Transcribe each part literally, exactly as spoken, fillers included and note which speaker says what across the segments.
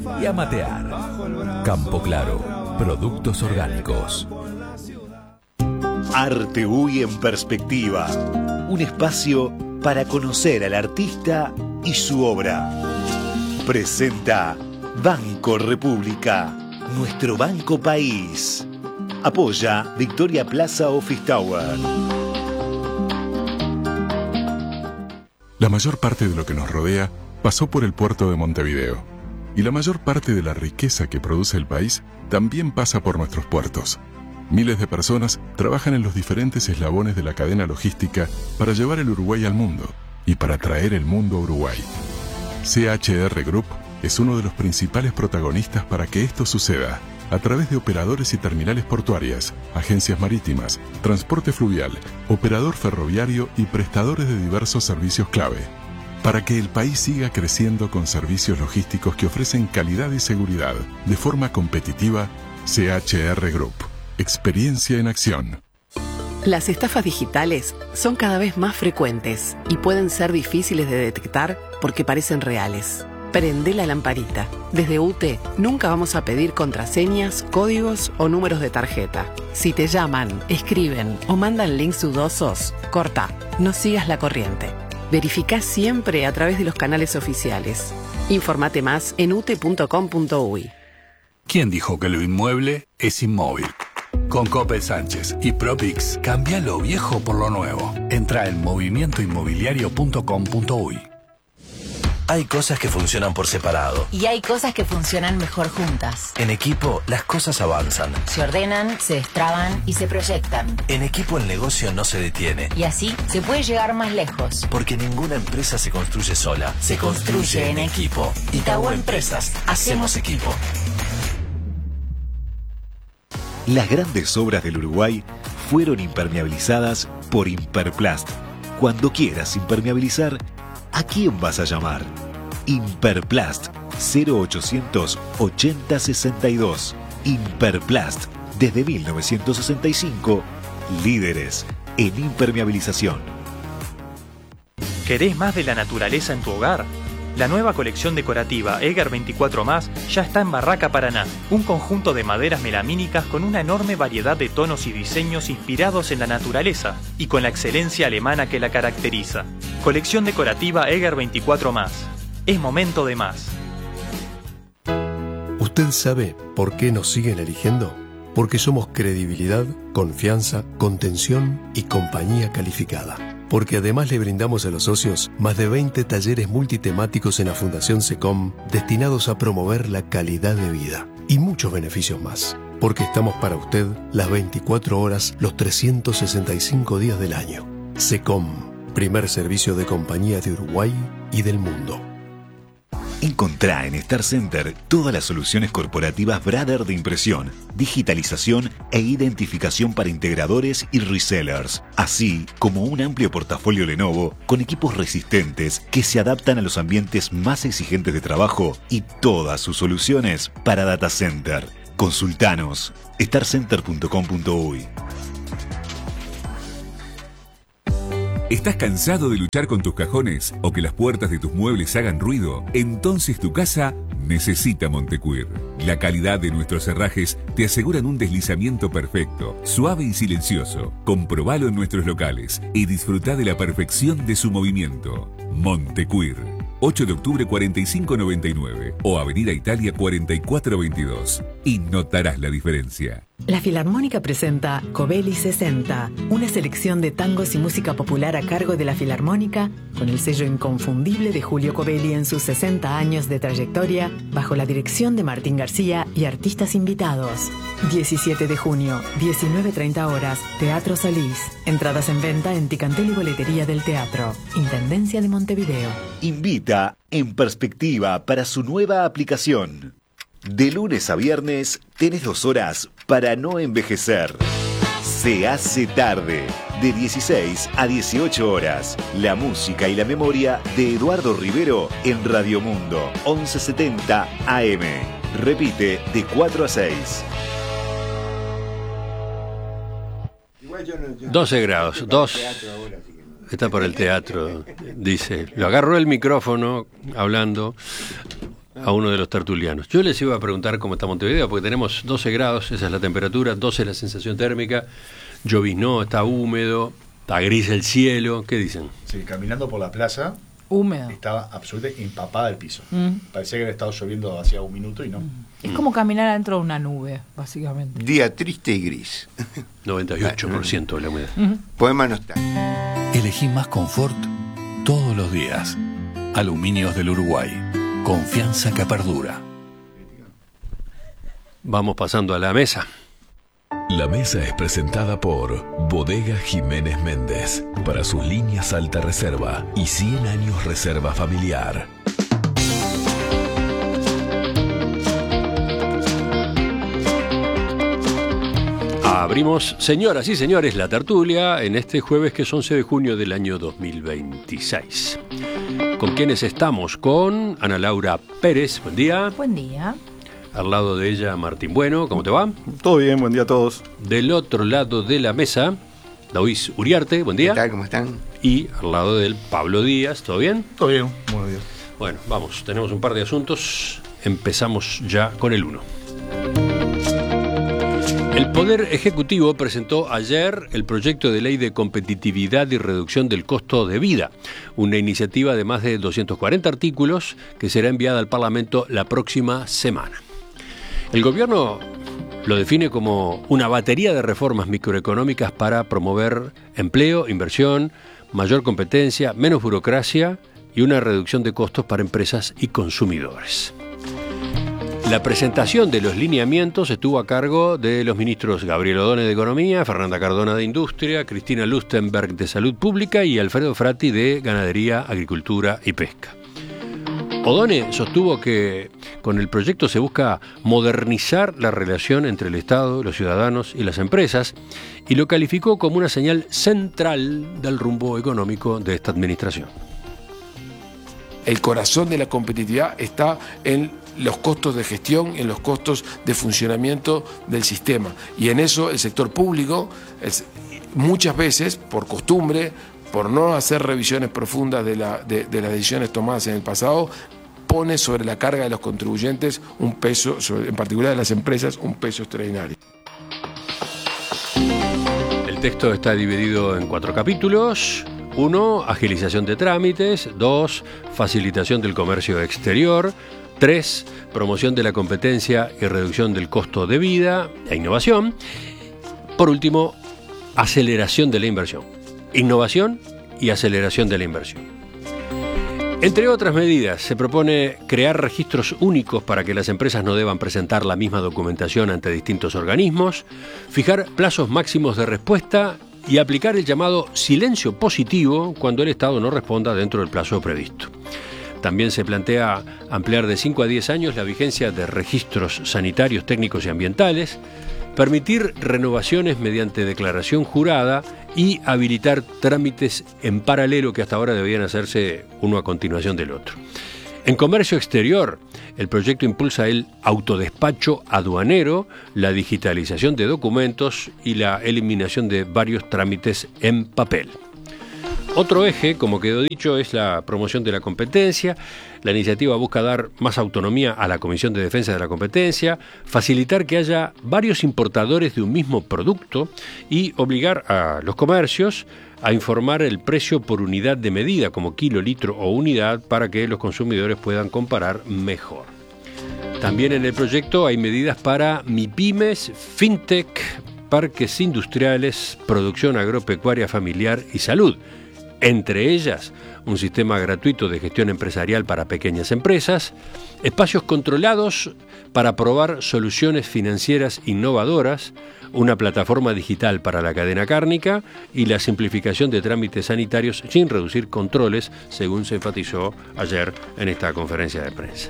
Speaker 1: y a matear. Campo Claro, productos orgánicos.
Speaker 2: Arte U Y en perspectiva. Un espacio para conocer al artista y su obra. Presenta Banco República, nuestro banco país. Apoya Victoria Plaza Office Tower.
Speaker 3: La mayor parte de lo que nos rodea pasó por el puerto de Montevideo. Y la mayor parte de la riqueza que produce el país también pasa por nuestros puertos. Miles de personas trabajan en los diferentes eslabones de la cadena logística para llevar el Uruguay al mundo y para traer el mundo a Uruguay. C H R Group es uno de los principales protagonistas para que esto suceda, a través de operadores y terminales portuarias, agencias marítimas, transporte fluvial, operador ferroviario y prestadores de diversos servicios clave. Para que el país siga creciendo con servicios logísticos que ofrecen calidad y seguridad de forma competitiva, C H R Group. Experiencia en acción.
Speaker 4: Las estafas digitales son cada vez más frecuentes y pueden ser difíciles de detectar porque parecen reales. Prende la lamparita. Desde U T E nunca vamos a pedir contraseñas, códigos o números de tarjeta. Si te llaman, escriben o mandan links dudosos, corta, no sigas la corriente. Verificá siempre a través de los canales oficiales. Informate más en u t e punto com punto u y.
Speaker 5: ¿Quién dijo que lo inmueble es inmóvil? Con Coppel Sánchez y Propix, cambia lo viejo por lo nuevo. Entra en movimiento inmobiliario punto com punto u y.
Speaker 6: Hay cosas que funcionan por separado.
Speaker 7: Y hay cosas que funcionan mejor juntas.
Speaker 6: En equipo, las cosas avanzan.
Speaker 7: Se ordenan, se destraban y se proyectan.
Speaker 6: En equipo, el negocio no se detiene.
Speaker 7: Y así se puede llegar más lejos.
Speaker 6: Porque ninguna empresa se construye sola. Se, se construye, construye en equipo. Itaú Empresas. Hacemos equipo.
Speaker 2: Las grandes obras del Uruguay fueron impermeabilizadas por Imperplast. Cuando quieras impermeabilizar, ¿a quién vas a llamar? Imperplast cero ochocientos ochenta sesenta y dos. Imperplast, desde mil novecientos sesenta y cinco, líderes en impermeabilización.
Speaker 8: ¿Querés más de la naturaleza en tu hogar? La nueva colección decorativa Eger veinticuatro más ya está en Barraca Paraná, un conjunto de maderas melamínicas con una enorme variedad de tonos y diseños inspirados en la naturaleza y con la excelencia alemana que la caracteriza. Colección decorativa Eger veinticuatro más. Es momento de más.
Speaker 9: ¿Usted sabe por qué nos siguen eligiendo? Porque somos credibilidad, confianza, contención y compañía calificada. Porque además le brindamos a los socios más de veinte talleres multitemáticos en la Fundación SECOM destinados a promover la calidad de vida y muchos beneficios más. Porque estamos para usted las veinticuatro horas, los trescientos sesenta y cinco días del año. SECOM, primer servicio de compañía de Uruguay y del mundo.
Speaker 2: Encontrá en Star Center todas las soluciones corporativas Brother de impresión, digitalización e identificación para integradores y resellers, así como un amplio portafolio Lenovo con equipos resistentes que se adaptan a los ambientes más exigentes de trabajo y todas sus soluciones para data center. Consultanos star center punto com punto u y.
Speaker 10: ¿Estás cansado de luchar con tus cajones o que las puertas de tus muebles hagan ruido? Entonces tu casa necesita Montecuir. La calidad de nuestros herrajes te aseguran un deslizamiento perfecto, suave y silencioso. Comprobalo en nuestros locales y disfruta de la perfección de su movimiento. Montecuir. ocho de octubre cuarenta y cinco noventa y nueve o Avenida Italia cuarenta y cuatro veintidós. Y notarás la diferencia.
Speaker 11: La Filarmónica presenta Covelli sesenta, una selección de tangos y música popular a cargo de la Filarmónica, con el sello inconfundible de Julio Covelli en sus sesenta años de trayectoria, bajo la dirección de Martín García y artistas invitados. diecisiete de junio, diecinueve treinta horas, Teatro Solís. Entradas en venta en Ticantel y Boletería del Teatro. Intendencia de Montevideo.
Speaker 2: Invita En Perspectiva para su nueva aplicación. De lunes a viernes tenés dos horas para no envejecer. Se hace tarde, de dieciséis a dieciocho horas. La música y la memoria de Eduardo Rivero en Radio Mundo, once setenta A M. Repite de cuatro a seis.
Speaker 12: doce grados, dos. Está por el teatro, dice. Lo agarró el micrófono hablando. a uno de los tertulianos. Yo les iba a preguntar cómo está Montevideo, porque tenemos doce grados, esa es la temperatura, doce la sensación térmica, lloviznó, está húmedo, está gris el cielo, ¿qué dicen?
Speaker 13: Sí, caminando por la plaza,
Speaker 14: húmedo.
Speaker 13: Estaba absolutamente empapada el piso.
Speaker 14: Mm.
Speaker 13: Parecía que había estado lloviendo hacía un minuto y no.
Speaker 14: Es como caminar adentro de una nube, básicamente.
Speaker 15: Día triste y gris.
Speaker 12: noventa y ocho por ciento de la humedad.
Speaker 14: Uh-huh.
Speaker 15: Poema no está.
Speaker 5: Elegí más confort todos los días. Aluminios del Uruguay. Confianza que perdura.
Speaker 12: Vamos pasando a la mesa.
Speaker 1: La mesa es presentada por Bodega Jiménez Méndez, para sus líneas alta reserva y cien años reserva familiar.
Speaker 12: Abrimos, señoras y señores, la tertulia en este jueves que es once de junio del año dos mil veintiséis. ¿Con quiénes estamos? Con Ana Laura Pérez, buen día.
Speaker 14: Buen día.
Speaker 12: Al lado de ella, Martín Bueno, ¿cómo te va?
Speaker 16: Todo bien, buen día a todos.
Speaker 12: Del otro lado de la mesa, Luis Uriarte, buen día.
Speaker 15: ¿Qué tal? ¿Cómo están?
Speaker 12: Y al lado del Pablo Díaz, ¿todo bien?
Speaker 16: Todo bien, muy bien.
Speaker 12: Bueno, vamos, tenemos un par de asuntos. Empezamos ya con el uno. El Poder Ejecutivo presentó ayer el proyecto de ley de competitividad y reducción del costo de vida, una iniciativa de más de doscientos cuarenta artículos que será enviada al Parlamento la próxima semana. El gobierno lo define como una batería de reformas microeconómicas para promover empleo, inversión, mayor competencia, menos burocracia y una reducción de costos para empresas y consumidores. La presentación de los lineamientos estuvo a cargo de los ministros Gabriel Odone de Economía, Fernanda Cardona de Industria, Cristina Lustenberg de Salud Pública y Alfredo Frati de Ganadería, Agricultura y Pesca. Odone sostuvo que con el proyecto se busca modernizar la relación entre el Estado, los ciudadanos y las empresas y lo calificó como una señal central del rumbo económico de esta administración.
Speaker 17: El corazón de la competitividad está en los costos de gestión, en los costos de funcionamiento del sistema. Y en eso el sector público, es, muchas veces, por costumbre, por no hacer revisiones profundas de, la, de, de las decisiones tomadas en el pasado, pone sobre la carga de los contribuyentes un peso, sobre, en particular de las empresas, un peso extraordinario.
Speaker 12: El texto está dividido en cuatro capítulos. Uno, agilización de trámites. Dos, facilitación del comercio exterior. Tres, promoción de la competencia y reducción del costo de vida e innovación. Por último, aceleración de la inversión. Innovación y aceleración de la inversión. Entre otras medidas, se propone crear registros únicos para que las empresas no deban presentar la misma documentación ante distintos organismos, fijar plazos máximos de respuesta y aplicar el llamado silencio positivo cuando el Estado no responda dentro del plazo previsto. También se plantea ampliar de cinco a diez años la vigencia de registros sanitarios, técnicos y ambientales, permitir renovaciones mediante declaración jurada y habilitar trámites en paralelo que hasta ahora debían hacerse uno a continuación del otro. En comercio exterior, el proyecto impulsa el autodespacho aduanero, la digitalización de documentos y la eliminación de varios trámites en papel. Otro eje, como quedó dicho, es la promoción de la competencia. La iniciativa busca dar más autonomía a la Comisión de Defensa de la Competencia, facilitar que haya varios importadores de un mismo producto y obligar a los comercios a informar el precio por unidad de medida, como kilo, litro o unidad, para que los consumidores puedan comparar mejor. También en el proyecto hay medidas para MIPYMES, FinTech, parques industriales, producción agropecuaria familiar y salud. Entre ellas, un sistema gratuito de gestión empresarial para pequeñas empresas, espacios controlados para probar soluciones financieras innovadoras, una plataforma digital para la cadena cárnica y la simplificación de trámites sanitarios sin reducir controles, según se enfatizó ayer en esta conferencia de prensa.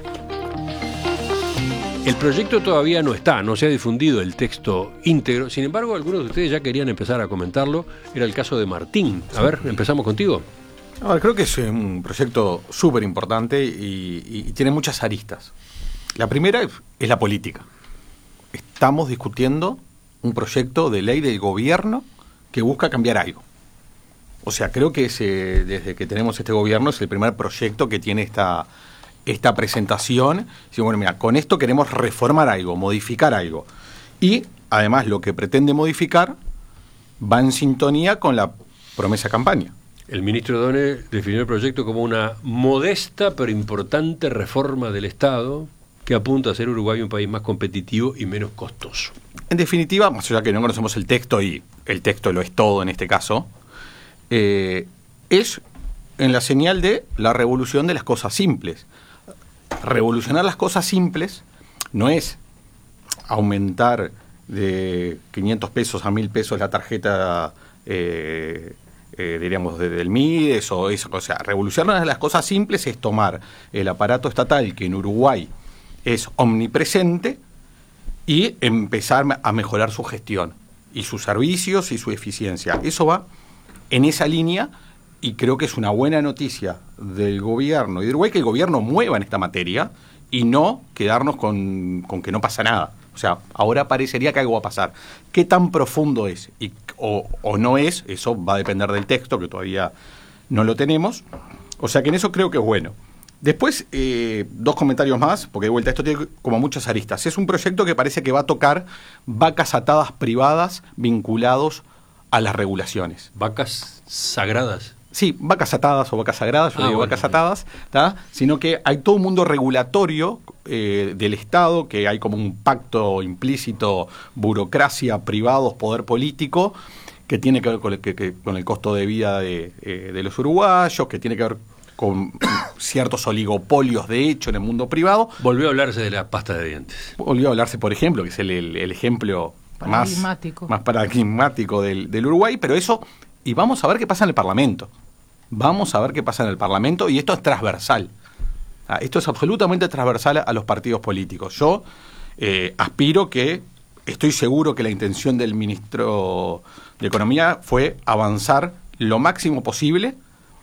Speaker 12: El proyecto todavía no está, no se ha difundido el texto íntegro, sin embargo algunos de ustedes ya querían empezar a comentarlo, era el caso de Martín. A ver, empezamos contigo.
Speaker 16: A ver, creo que es un proyecto súper importante y, y, y tiene muchas aristas. La primera es, es la política. Estamos discutiendo un proyecto de ley del gobierno que busca cambiar algo. O sea, creo que es, eh, desde que tenemos este gobierno es el primer proyecto que tiene esta... esta presentación, decimos, bueno, mira, con esto queremos reformar algo, modificar algo. Y además lo que pretende modificar va en sintonía con la promesa campaña.
Speaker 12: El ministro Done definió el proyecto como una modesta pero importante reforma del Estado que apunta a hacer Uruguay un país más competitivo y menos costoso.
Speaker 16: En definitiva, más allá que no conocemos el texto, y el texto lo es todo en este caso, eh, es en la señal de la revolución de las cosas simples. Revolucionar las cosas simples no es aumentar de quinientos pesos a mil pesos la tarjeta, eh, eh, diríamos, de, del Mides o eso. O sea, revolucionar las cosas simples es tomar el aparato estatal que en Uruguay es omnipresente y empezar a mejorar su gestión y sus servicios y su eficiencia. Eso va en esa línea y creo que es una buena noticia del gobierno y de Uruguay que el gobierno mueva en esta materia y no quedarnos con, con que no pasa nada. O sea, ahora parecería que algo va a pasar. ¿Qué tan profundo es y, o, o no es? Eso va a depender del texto, que todavía no lo tenemos. O sea que en eso creo que es bueno. Después, eh, dos comentarios más, porque de vuelta esto tiene como muchas aristas. Es un proyecto que parece que va a tocar vacas atadas privadas vinculados a las regulaciones.
Speaker 12: ¿Vacas sagradas?
Speaker 16: Sí, vacas atadas o vacas sagradas, yo
Speaker 12: Ah,
Speaker 16: digo
Speaker 12: bueno,
Speaker 16: vacas atadas, ¿tá? Sino que hay todo un mundo regulatorio eh, del Estado, que hay como un pacto implícito, burocracia, privados, poder político, que tiene que ver con el, que, que, con el costo de vida de, eh, de los uruguayos, que tiene que ver con ciertos oligopolios de hecho en el mundo privado.
Speaker 12: Volvió a hablarse de la pasta de dientes.
Speaker 16: Volvió a hablarse, por ejemplo, que es el, el, el ejemplo más
Speaker 14: Paradigmático.
Speaker 16: más paradigmático del, del Uruguay, pero eso, y vamos a ver qué pasa en el Parlamento. Vamos a ver qué pasa en el Parlamento, y esto es transversal. Ah, esto es absolutamente transversal a, a los partidos políticos. Yo eh, aspiro que, estoy seguro que la intención del ministro de Economía fue avanzar lo máximo posible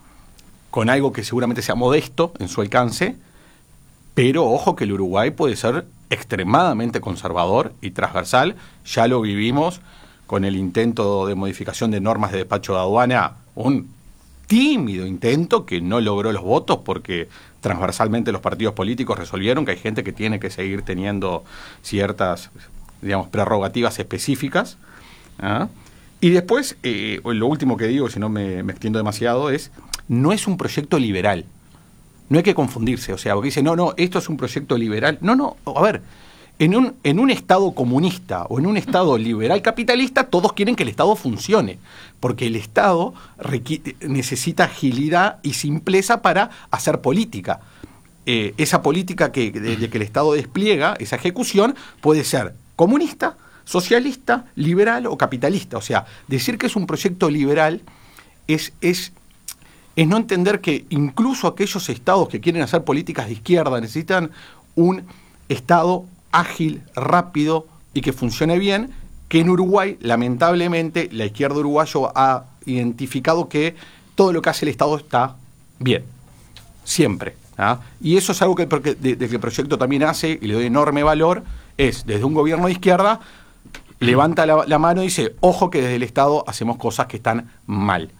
Speaker 16: con algo que seguramente sea modesto en su alcance, pero ojo que el Uruguay puede ser extremadamente conservador y transversal. Ya lo vivimos con el intento de modificación de normas de despacho de aduana, un tímido intento que no logró los votos porque transversalmente los partidos políticos resolvieron que hay gente que tiene que seguir teniendo ciertas, digamos, prerrogativas específicas. ¿Ah? Y después, eh, lo último que digo, si no me, me extiendo demasiado, es no es un proyecto liberal. No hay que confundirse. O sea, porque dice, no, no, esto es un proyecto liberal. No, no, a ver, en un, en un Estado comunista o en un Estado liberal capitalista, todos quieren que el Estado funcione, porque el Estado requ- necesita agilidad y simpleza para hacer política. Eh, esa política que, de, de que el Estado despliega, esa ejecución, puede ser comunista, socialista, liberal o capitalista. O sea, decir que es un proyecto liberal es, es, es no entender que incluso aquellos estados que quieren hacer políticas de izquierda necesitan un Estado ágil, rápido y que funcione bien, que en Uruguay, lamentablemente, la izquierda uruguaya ha identificado que todo lo que hace el Estado está bien, siempre. ¿Ah? Y eso es algo que, de, de que el proyecto también hace, y le doy enorme valor, es desde un gobierno de izquierda, levanta la, la mano y dice, ojo que desde el Estado hacemos cosas que están mal.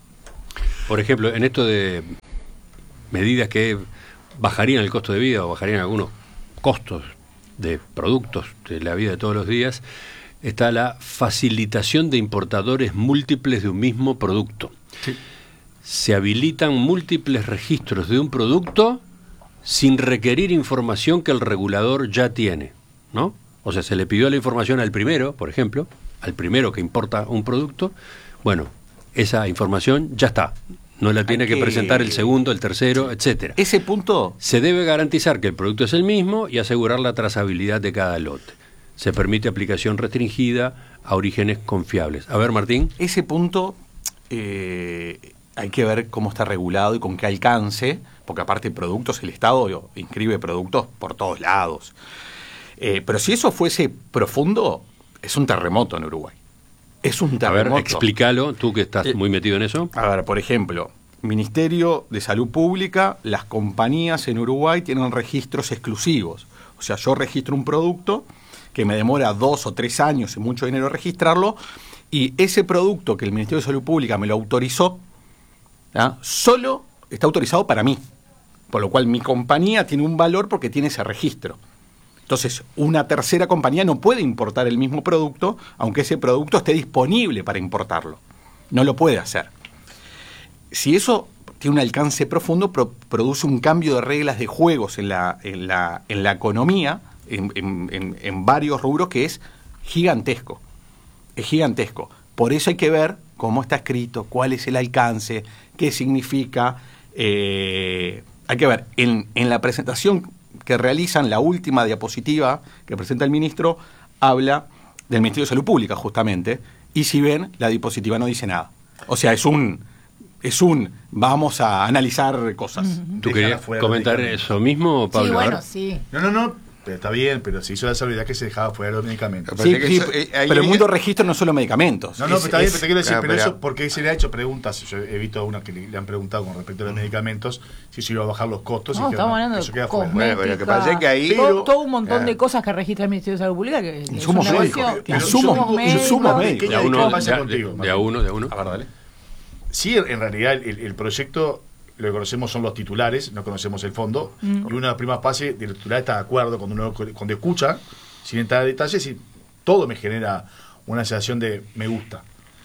Speaker 12: Por ejemplo, en esto de medidas que bajarían el costo de vida o bajarían algunos costos de productos de la vida de todos los días, está la facilitación de importadores múltiples de un mismo producto. Sí. Se habilitan múltiples registros de un producto sin requerir información que el regulador ya tiene, ¿no? O sea, se le pidió la información al primero, por ejemplo, al primero que importa un producto. Bueno, esa información ya está. No la tiene que, que presentar el segundo, el tercero, etcétera.
Speaker 16: Ese punto...
Speaker 12: Se debe garantizar que el producto es el mismo y asegurar la trazabilidad de cada lote. Se permite aplicación restringida a orígenes confiables. A ver, Martín.
Speaker 16: Ese punto eh, hay que ver cómo está regulado y con qué alcance, porque aparte de productos, el Estado inscribe productos por todos lados. Eh, pero si eso fuese profundo, es un terremoto en Uruguay. Es un terremoto.
Speaker 12: A ver, explícalo, tú que estás eh, muy metido en eso.
Speaker 16: A ver, por ejemplo, Ministerio de Salud Pública, las compañías en Uruguay tienen registros exclusivos. O sea, yo registro un producto que me demora dos o tres años y mucho dinero registrarlo, y ese producto que el Ministerio de Salud Pública me lo autorizó, ¿ah? Solo está autorizado para mí. por lo cual mi compañía tiene un valor porque tiene ese registro. Entonces, una tercera compañía no puede importar el mismo producto, aunque ese producto esté disponible para importarlo. No lo puede hacer. Si eso tiene un alcance profundo, pro, produce un cambio de reglas de juegos en la, en la, en la economía, en, en, en, en varios rubros, que es gigantesco. Es gigantesco. Por eso hay que ver cómo está escrito, cuál es el alcance, qué significa. Eh, hay que ver, en, en la presentación que realizan, la última diapositiva que presenta el ministro, habla del Ministerio de Salud Pública, justamente, y si ven, la diapositiva no dice nada. O sea, es un, es un vamos a analizar cosas.
Speaker 12: ¿Tú querías comentar eso mismo, Pablo?
Speaker 14: Sí, bueno, sí.
Speaker 13: No, no, no. Está bien, pero se hizo la salvedad que se dejaba fuera los medicamentos.
Speaker 16: Sí, sí, eso, eh, pero el mundo registro no solo medicamentos.
Speaker 13: No, no,
Speaker 16: es,
Speaker 13: pero está bien,
Speaker 16: es,
Speaker 13: pero te quiero decir,
Speaker 16: no,
Speaker 13: pero,
Speaker 16: pero
Speaker 13: eso, porque se le ha hecho preguntas, yo he visto a una que le, le han preguntado con respecto a los medicamentos, si se iba a bajar los costos.
Speaker 14: No,
Speaker 13: y
Speaker 14: estamos
Speaker 13: queda,
Speaker 14: hablando
Speaker 13: eso
Speaker 14: de
Speaker 13: queda fuera.
Speaker 14: cosmética,
Speaker 15: bueno, pero lo que pasa es que ahí...
Speaker 14: todo,
Speaker 13: pero,
Speaker 14: todo un montón
Speaker 15: claro.
Speaker 14: de cosas que registra el Ministerio de Salud Pública. Que
Speaker 16: Insumos médicos.
Speaker 14: Insumos médicos.
Speaker 16: Insumos médicos.
Speaker 12: De a uno, de, de a uno, de a uno.
Speaker 16: A ver, dale.
Speaker 13: Sí, en realidad el, el proyecto, lo que conocemos son los titulares, no conocemos el fondo, mm. y una de las primeras fases del titular está de acuerdo cuando uno cuando escucha, sin entrar a detalles, y todo me genera una sensación de me gusta.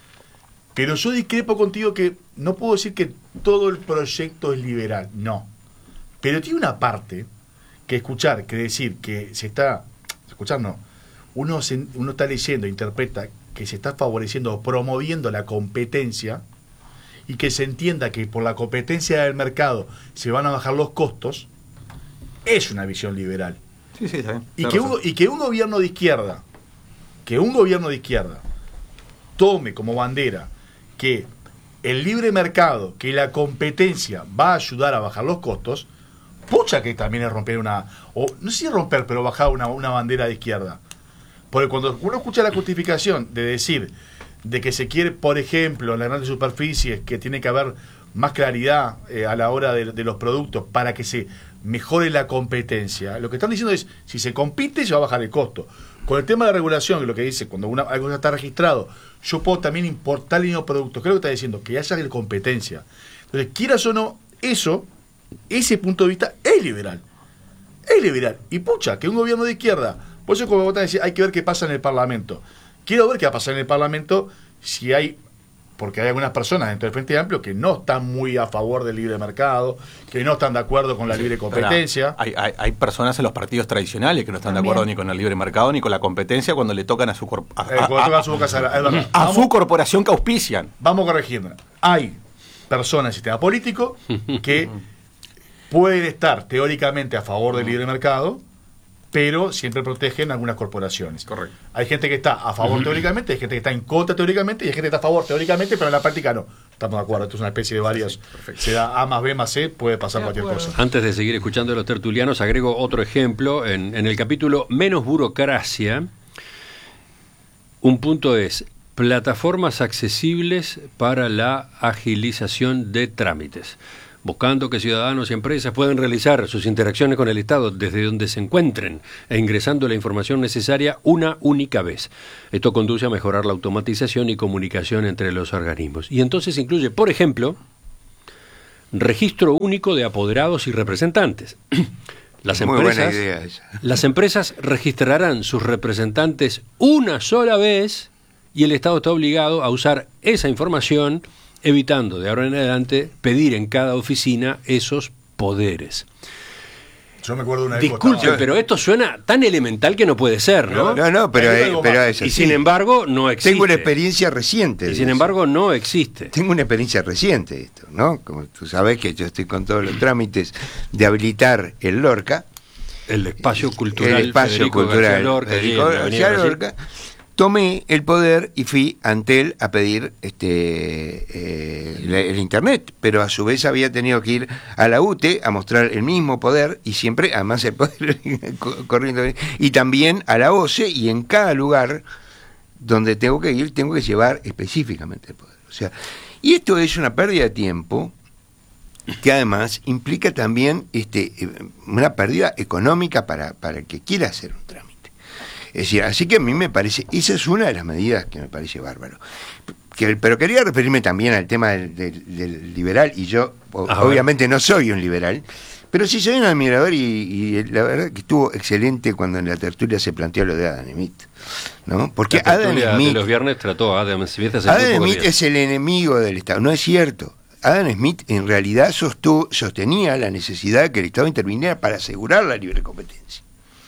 Speaker 13: Pero yo discrepo contigo que no puedo decir que todo el proyecto es liberal, no. Pero tiene una parte que escuchar, que decir que se está, escuchar no, uno, se, uno está leyendo, interpreta que se está favoreciendo o promoviendo la competencia, y que se entienda que por la competencia del mercado se van a bajar los costos, es una visión liberal.
Speaker 16: Sí, sí, está bien.
Speaker 13: Y que, un, y que un gobierno de izquierda, que un gobierno de izquierda tome como bandera que el libre mercado, que la competencia va a ayudar a bajar los costos, pucha que también es romper una, o no sé si romper, pero bajar una, una bandera de izquierda. Porque cuando uno escucha la justificación de decir de que se quiere, por ejemplo, en las grandes superficies, que tiene que haber más claridad eh, a la hora de, de los productos para que se mejore la competencia, lo que están diciendo es, si se compite, se va a bajar el costo. Con el tema de la regulación, que lo que dice, cuando una, algo ya está registrado, yo puedo también importar líneas de productos. Creo que está diciendo que haya competencia. Entonces, quieras o no, eso, ese punto de vista es liberal. Es liberal. Y pucha, que un gobierno de izquierda, por eso como vos te decís, hay que ver qué pasa en el Parlamento. Quiero ver qué va a pasar en el Parlamento si hay, porque hay algunas personas dentro del Frente Amplio que no están muy a favor del libre mercado, que no están de acuerdo con la libre competencia.
Speaker 16: Hay, hay, hay personas en los partidos tradicionales que no están También. de acuerdo ni con el libre mercado ni con la competencia cuando le tocan a su, corp a,
Speaker 13: eh, a, tocan a, su, boca, a,
Speaker 16: a Vamos, su corporación que auspician.
Speaker 13: Vamos corrigiendo. Hay personas en el sistema político que pueden estar teóricamente a favor del libre mercado, pero siempre protegen algunas corporaciones.
Speaker 16: Correcto.
Speaker 13: Hay gente que está a favor teóricamente, hay gente que está en contra teóricamente, y hay gente que está a favor teóricamente, pero en la práctica no. Estamos de acuerdo, esto es una especie de varios. Sí, se da A más B más C, puede pasar cualquier cosa.
Speaker 12: Antes de seguir escuchando a los tertulianos, agrego otro ejemplo. En, en el capítulo Menos burocracia, un punto es plataformas accesibles para la agilización de trámites, buscando que ciudadanos y empresas puedan realizar sus interacciones con el Estado desde donde se encuentren e ingresando la información necesaria una única vez. Esto conduce a mejorar la automatización y comunicación entre los organismos. Y entonces incluye, por ejemplo, registro único de apoderados y representantes. Las
Speaker 15: Muy
Speaker 12: empresas,
Speaker 15: buena idea esa.
Speaker 12: Las empresas registrarán sus representantes una sola vez y el Estado está obligado a usar esa información, evitando de ahora en adelante pedir en cada oficina esos poderes.
Speaker 13: Yo me acuerdo de una
Speaker 12: Disculpen,
Speaker 13: época,
Speaker 12: pero esto suena tan elemental que no puede ser, ¿no?
Speaker 15: No, no, pero, eh, pero es así.
Speaker 12: Y sin embargo no existe.
Speaker 15: Tengo una experiencia reciente.
Speaker 12: Y sin embargo no existe.
Speaker 15: Tengo una experiencia reciente de esto, ¿no? Como tú sabes que yo estoy con todos los trámites de habilitar el Lorca.
Speaker 12: El espacio cultural
Speaker 15: el espacio
Speaker 12: Federico
Speaker 15: cultural
Speaker 12: García Lorca,
Speaker 15: Federico
Speaker 12: allí en la
Speaker 15: García
Speaker 12: Avenida
Speaker 15: Lorca. Tomé el poder y fui ante él a pedir este eh, el, el internet, pero a su vez había tenido que ir a la U T E a mostrar el mismo poder y siempre, además el poder corriendo, y también a la O C E, y en cada lugar donde tengo que ir tengo que llevar específicamente el poder. O sea, y esto es una pérdida de tiempo que además implica también este una pérdida económica para, para el que quiera hacer un trámite. Es decir, así que a mí me parece, esa es una de las medidas que me parece bárbaro. Que, pero quería referirme también al tema del, del, del liberal, y yo o, obviamente no soy un liberal, Pero sí soy un admirador y, y la verdad que estuvo excelente cuando en la tertulia se planteó lo de Adam Smith, ¿no? Porque
Speaker 12: la
Speaker 15: Adam Smith
Speaker 12: de los viernes trató a Adam Smith. Hace
Speaker 15: Adam
Speaker 12: muy
Speaker 15: Smith es el enemigo del Estado. No es cierto. Adam Smith en realidad sostuvo, sostenía la necesidad de que el Estado interviniera para asegurar la libre competencia.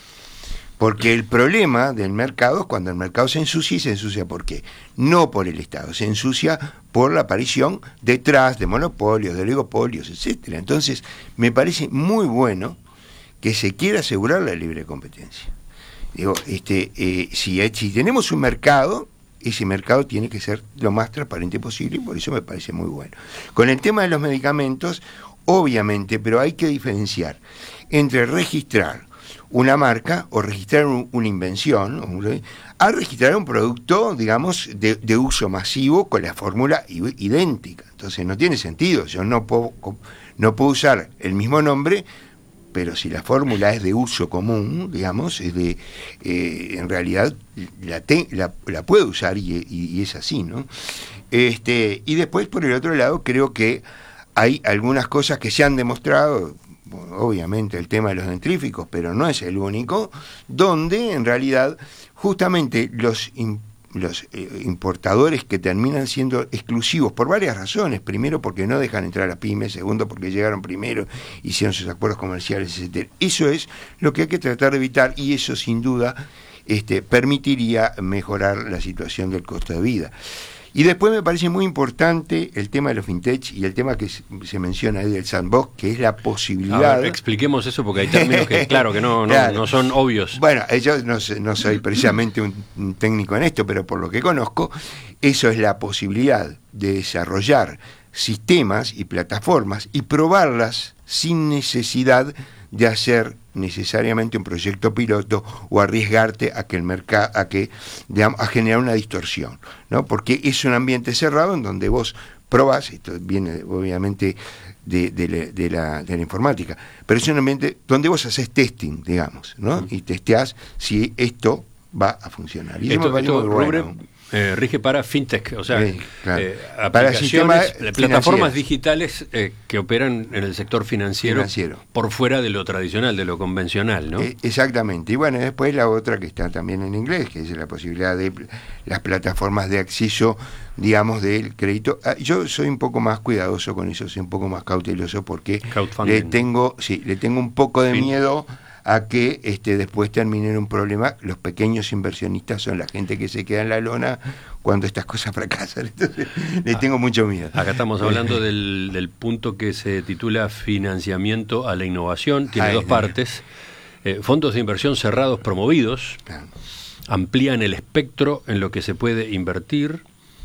Speaker 15: Porque el problema del mercado es cuando el mercado se ensucia, y se ensucia ¿por qué? No por el Estado, se ensucia por la aparición detrás de monopolios, de oligopolios, etcétera. Entonces, me parece muy bueno que se quiera asegurar la libre competencia. Digo, este, eh, si, hay, si tenemos un mercado, ese mercado tiene que ser lo más transparente posible, y por eso me parece muy bueno. Con el tema de los medicamentos, obviamente, pero hay que diferenciar entre registrar una marca o registrar un, una invención, a registrar un producto, digamos, de, de uso masivo con la fórmula idéntica. Entonces no tiene sentido. Yo no puedo, no puedo usar el mismo nombre, pero si la fórmula es de uso común, digamos, es de, eh, en realidad la, te, la, la puedo usar y, y, y es así, ¿no? Este, y después, por el otro lado, creo que hay algunas cosas que se han demostrado, obviamente el tema de los dentríficos, pero no es el único, donde en realidad justamente los, los eh, importadores que terminan siendo exclusivos por varias razones, primero porque no dejan entrar a pymes, segundo porque llegaron primero, hicieron sus acuerdos comerciales, etcétera. Eso es lo que hay que tratar de evitar, y eso sin duda este, permitiría mejorar la situación del costo de vida. Y después me parece muy importante el tema de los fintech y el tema que se, se menciona ahí del sandbox, que es la posibilidad...
Speaker 12: A ver, expliquemos eso porque hay términos que, claro, que no, no, claro. no son obvios.
Speaker 15: Bueno, yo no, no soy precisamente un, un técnico en esto, pero por lo que conozco, eso es la posibilidad de desarrollar sistemas y plataformas y probarlas sin necesidad de hacer necesariamente un proyecto piloto o arriesgarte a que el mercado, a que digamos, a generar una distorsión, ¿no? Porque es un ambiente cerrado en donde vos probás, esto viene obviamente de, de, la, de, la, de la informática, pero es un ambiente donde vos haces testing, digamos, ¿no? Y testeás si esto va a funcionar. Y
Speaker 12: esto,
Speaker 15: eso me
Speaker 12: esto,
Speaker 15: muy
Speaker 12: Rubre,
Speaker 15: bueno.
Speaker 12: eh, rige para fintech, o sea,
Speaker 15: sí, claro.
Speaker 12: eh,
Speaker 15: para
Speaker 12: aplicaciones,
Speaker 15: sistemas
Speaker 12: plataformas digitales eh, que operan en el sector financiero,
Speaker 15: financiero
Speaker 12: por fuera de lo tradicional, de lo convencional, ¿no?
Speaker 15: Eh, exactamente. Y bueno, después la otra que está también en inglés, que es la posibilidad de las plataformas de acceso, digamos, del crédito. Ah, yo soy un poco más cuidadoso con eso, soy un poco más cauteloso porque le tengo, sí, le tengo un poco de fin. miedo a que este después termine en un problema. Los pequeños inversionistas son la gente que se queda en la lona cuando estas cosas fracasan. Entonces, le tengo mucho miedo.
Speaker 12: Acá estamos hablando del, del punto que se titula Financiamiento a la Innovación. Tiene Ay, dos partes. Eh, fondos de inversión cerrados promovidos. Claro. Amplían el espectro en lo que se puede invertir.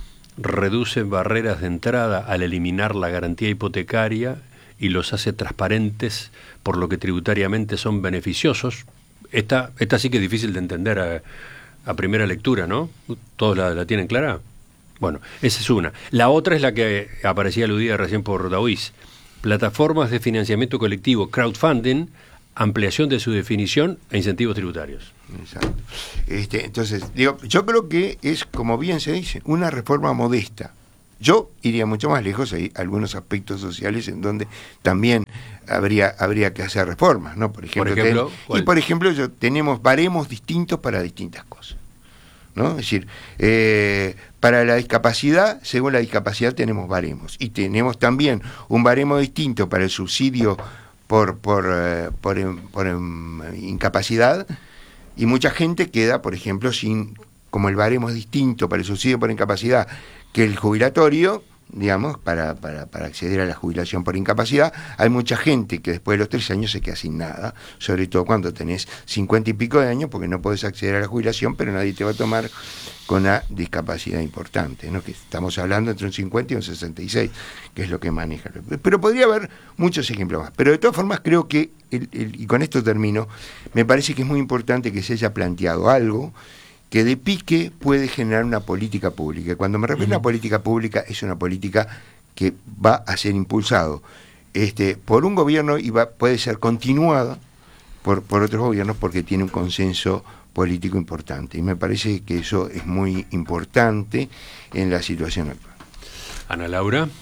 Speaker 12: Reducen barreras de entrada al eliminar la garantía hipotecaria y los hace transparentes, por lo que tributariamente son beneficiosos. Esta, esta sí que es difícil de entender a, a primera lectura, ¿no? ¿Todos la, la tienen clara? Bueno, esa es una. La otra es la que aparecía aludida recién por Daoís. Plataformas de financiamiento colectivo, crowdfunding, ampliación de su definición e incentivos tributarios.
Speaker 15: Exacto. Este, entonces, digo, yo creo que es, como bien se dice, una reforma modesta. Yo iría mucho más lejos, hay algunos aspectos sociales en donde también habría habría que hacer reformas, ¿no? Por ejemplo,
Speaker 12: por ejemplo
Speaker 15: ten, y por ejemplo yo, tenemos baremos distintos para distintas cosas, ¿no? Es decir, eh, para la discapacidad, según la discapacidad tenemos baremos, y tenemos también un baremo distinto para el subsidio por por eh, por, por, por incapacidad, y mucha gente queda, por ejemplo, sin, como el baremo es distinto para el subsidio por incapacidad que el jubilatorio, digamos, para, para, para acceder a la jubilación por incapacidad, hay mucha gente que después de los tres años se queda sin nada, sobre todo cuando tenés cincuenta y pico de años, porque no podés acceder a la jubilación, pero nadie te va a tomar con una discapacidad importante, ¿no? Que estamos hablando entre un cincuenta y un sesenta y seis, que es lo que maneja. Pero podría haber muchos ejemplos más. Pero de todas formas creo que, el, el, y con esto termino, me parece que es muy importante que se haya planteado algo que de pique puede generar una política pública. Cuando me refiero uh-huh. a una política pública, es una política que va a ser impulsado este, por un gobierno y va, puede ser continuada por, por otros gobiernos porque tiene un consenso político importante. Y me parece que eso es muy importante en la situación actual.
Speaker 12: Ana Laura.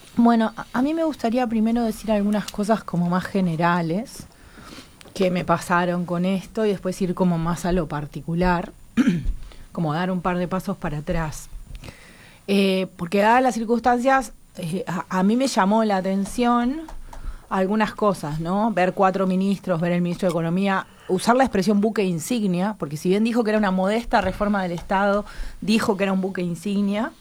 Speaker 14: Bueno, a, a mí me gustaría primero decir algunas cosas como más generales que me pasaron con esto y después ir como más a lo particular, como dar un par de pasos para atrás. Eh, porque dadas las circunstancias, eh, a, a mí me llamó la atención algunas cosas, ¿no? Ver cuatro ministros, ver el ministro de Economía, usar la expresión buque insignia, porque si bien dijo que era una modesta reforma del Estado, dijo que era un buque insignia.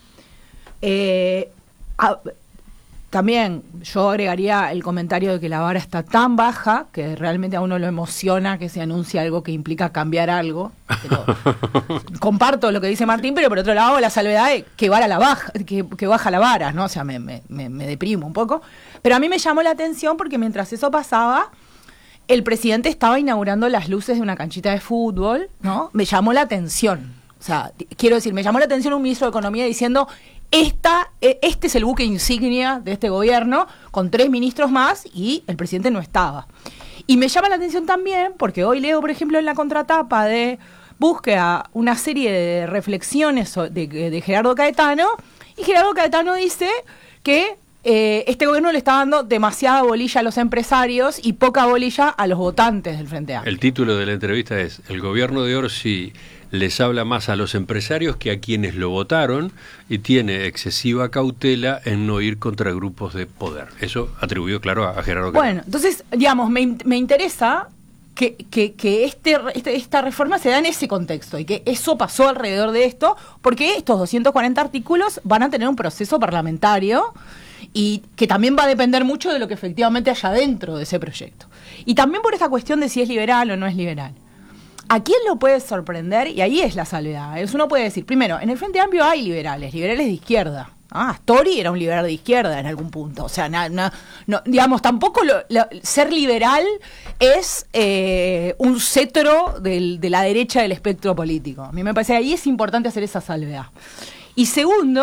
Speaker 14: Eh, a, También yo agregaría el comentario de que la vara está tan baja que realmente a uno lo emociona que se anuncie algo que implica cambiar algo. Pero comparto lo que dice Martín, pero por otro lado la salvedad es que, vara la baja, que, que baja la vara, ¿no? O sea, me, me, me deprimo un poco. Pero a mí me llamó la atención porque mientras eso pasaba, el presidente estaba inaugurando las luces de una canchita de fútbol, ¿no? Me llamó la atención. O sea, quiero decir, me llamó la atención un ministro de Economía diciendo... Esta, este es el buque insignia de este gobierno, con tres ministros más, y el presidente no estaba. Y me llama la atención también, porque hoy leo, por ejemplo, en la contratapa de Búsqueda, una serie de reflexiones de, de Gerardo Caetano, y Gerardo Caetano dice que eh, este gobierno le está dando demasiada bolilla a los empresarios y poca bolilla a los votantes del Frente Amplio.
Speaker 12: El título de la entrevista es: el gobierno de Orsi les habla más a los empresarios que a quienes lo votaron y tiene excesiva cautela en no ir contra grupos de poder. Eso atribuyó, claro, a Gerardo Caetano.
Speaker 14: Bueno, entonces, digamos, me, me interesa que, que, que este, este, esta reforma se da en ese contexto y que eso pasó alrededor de esto, porque estos doscientos cuarenta artículos van a tener un proceso parlamentario y que también va a depender mucho de lo que efectivamente haya dentro de ese proyecto. Y también por esta cuestión de si es liberal o no es liberal. ¿A quién lo puede sorprender? Y ahí es la salvedad. Es, uno puede decir, primero, en el Frente Amplio hay liberales, liberales de izquierda. Ah, Astori era un liberal de izquierda en algún punto. O sea, na, na, no, digamos, tampoco lo, lo, ser liberal es eh, un cetro del, de la derecha del espectro político. A mí me parece que ahí es importante hacer esa salvedad. Y segundo,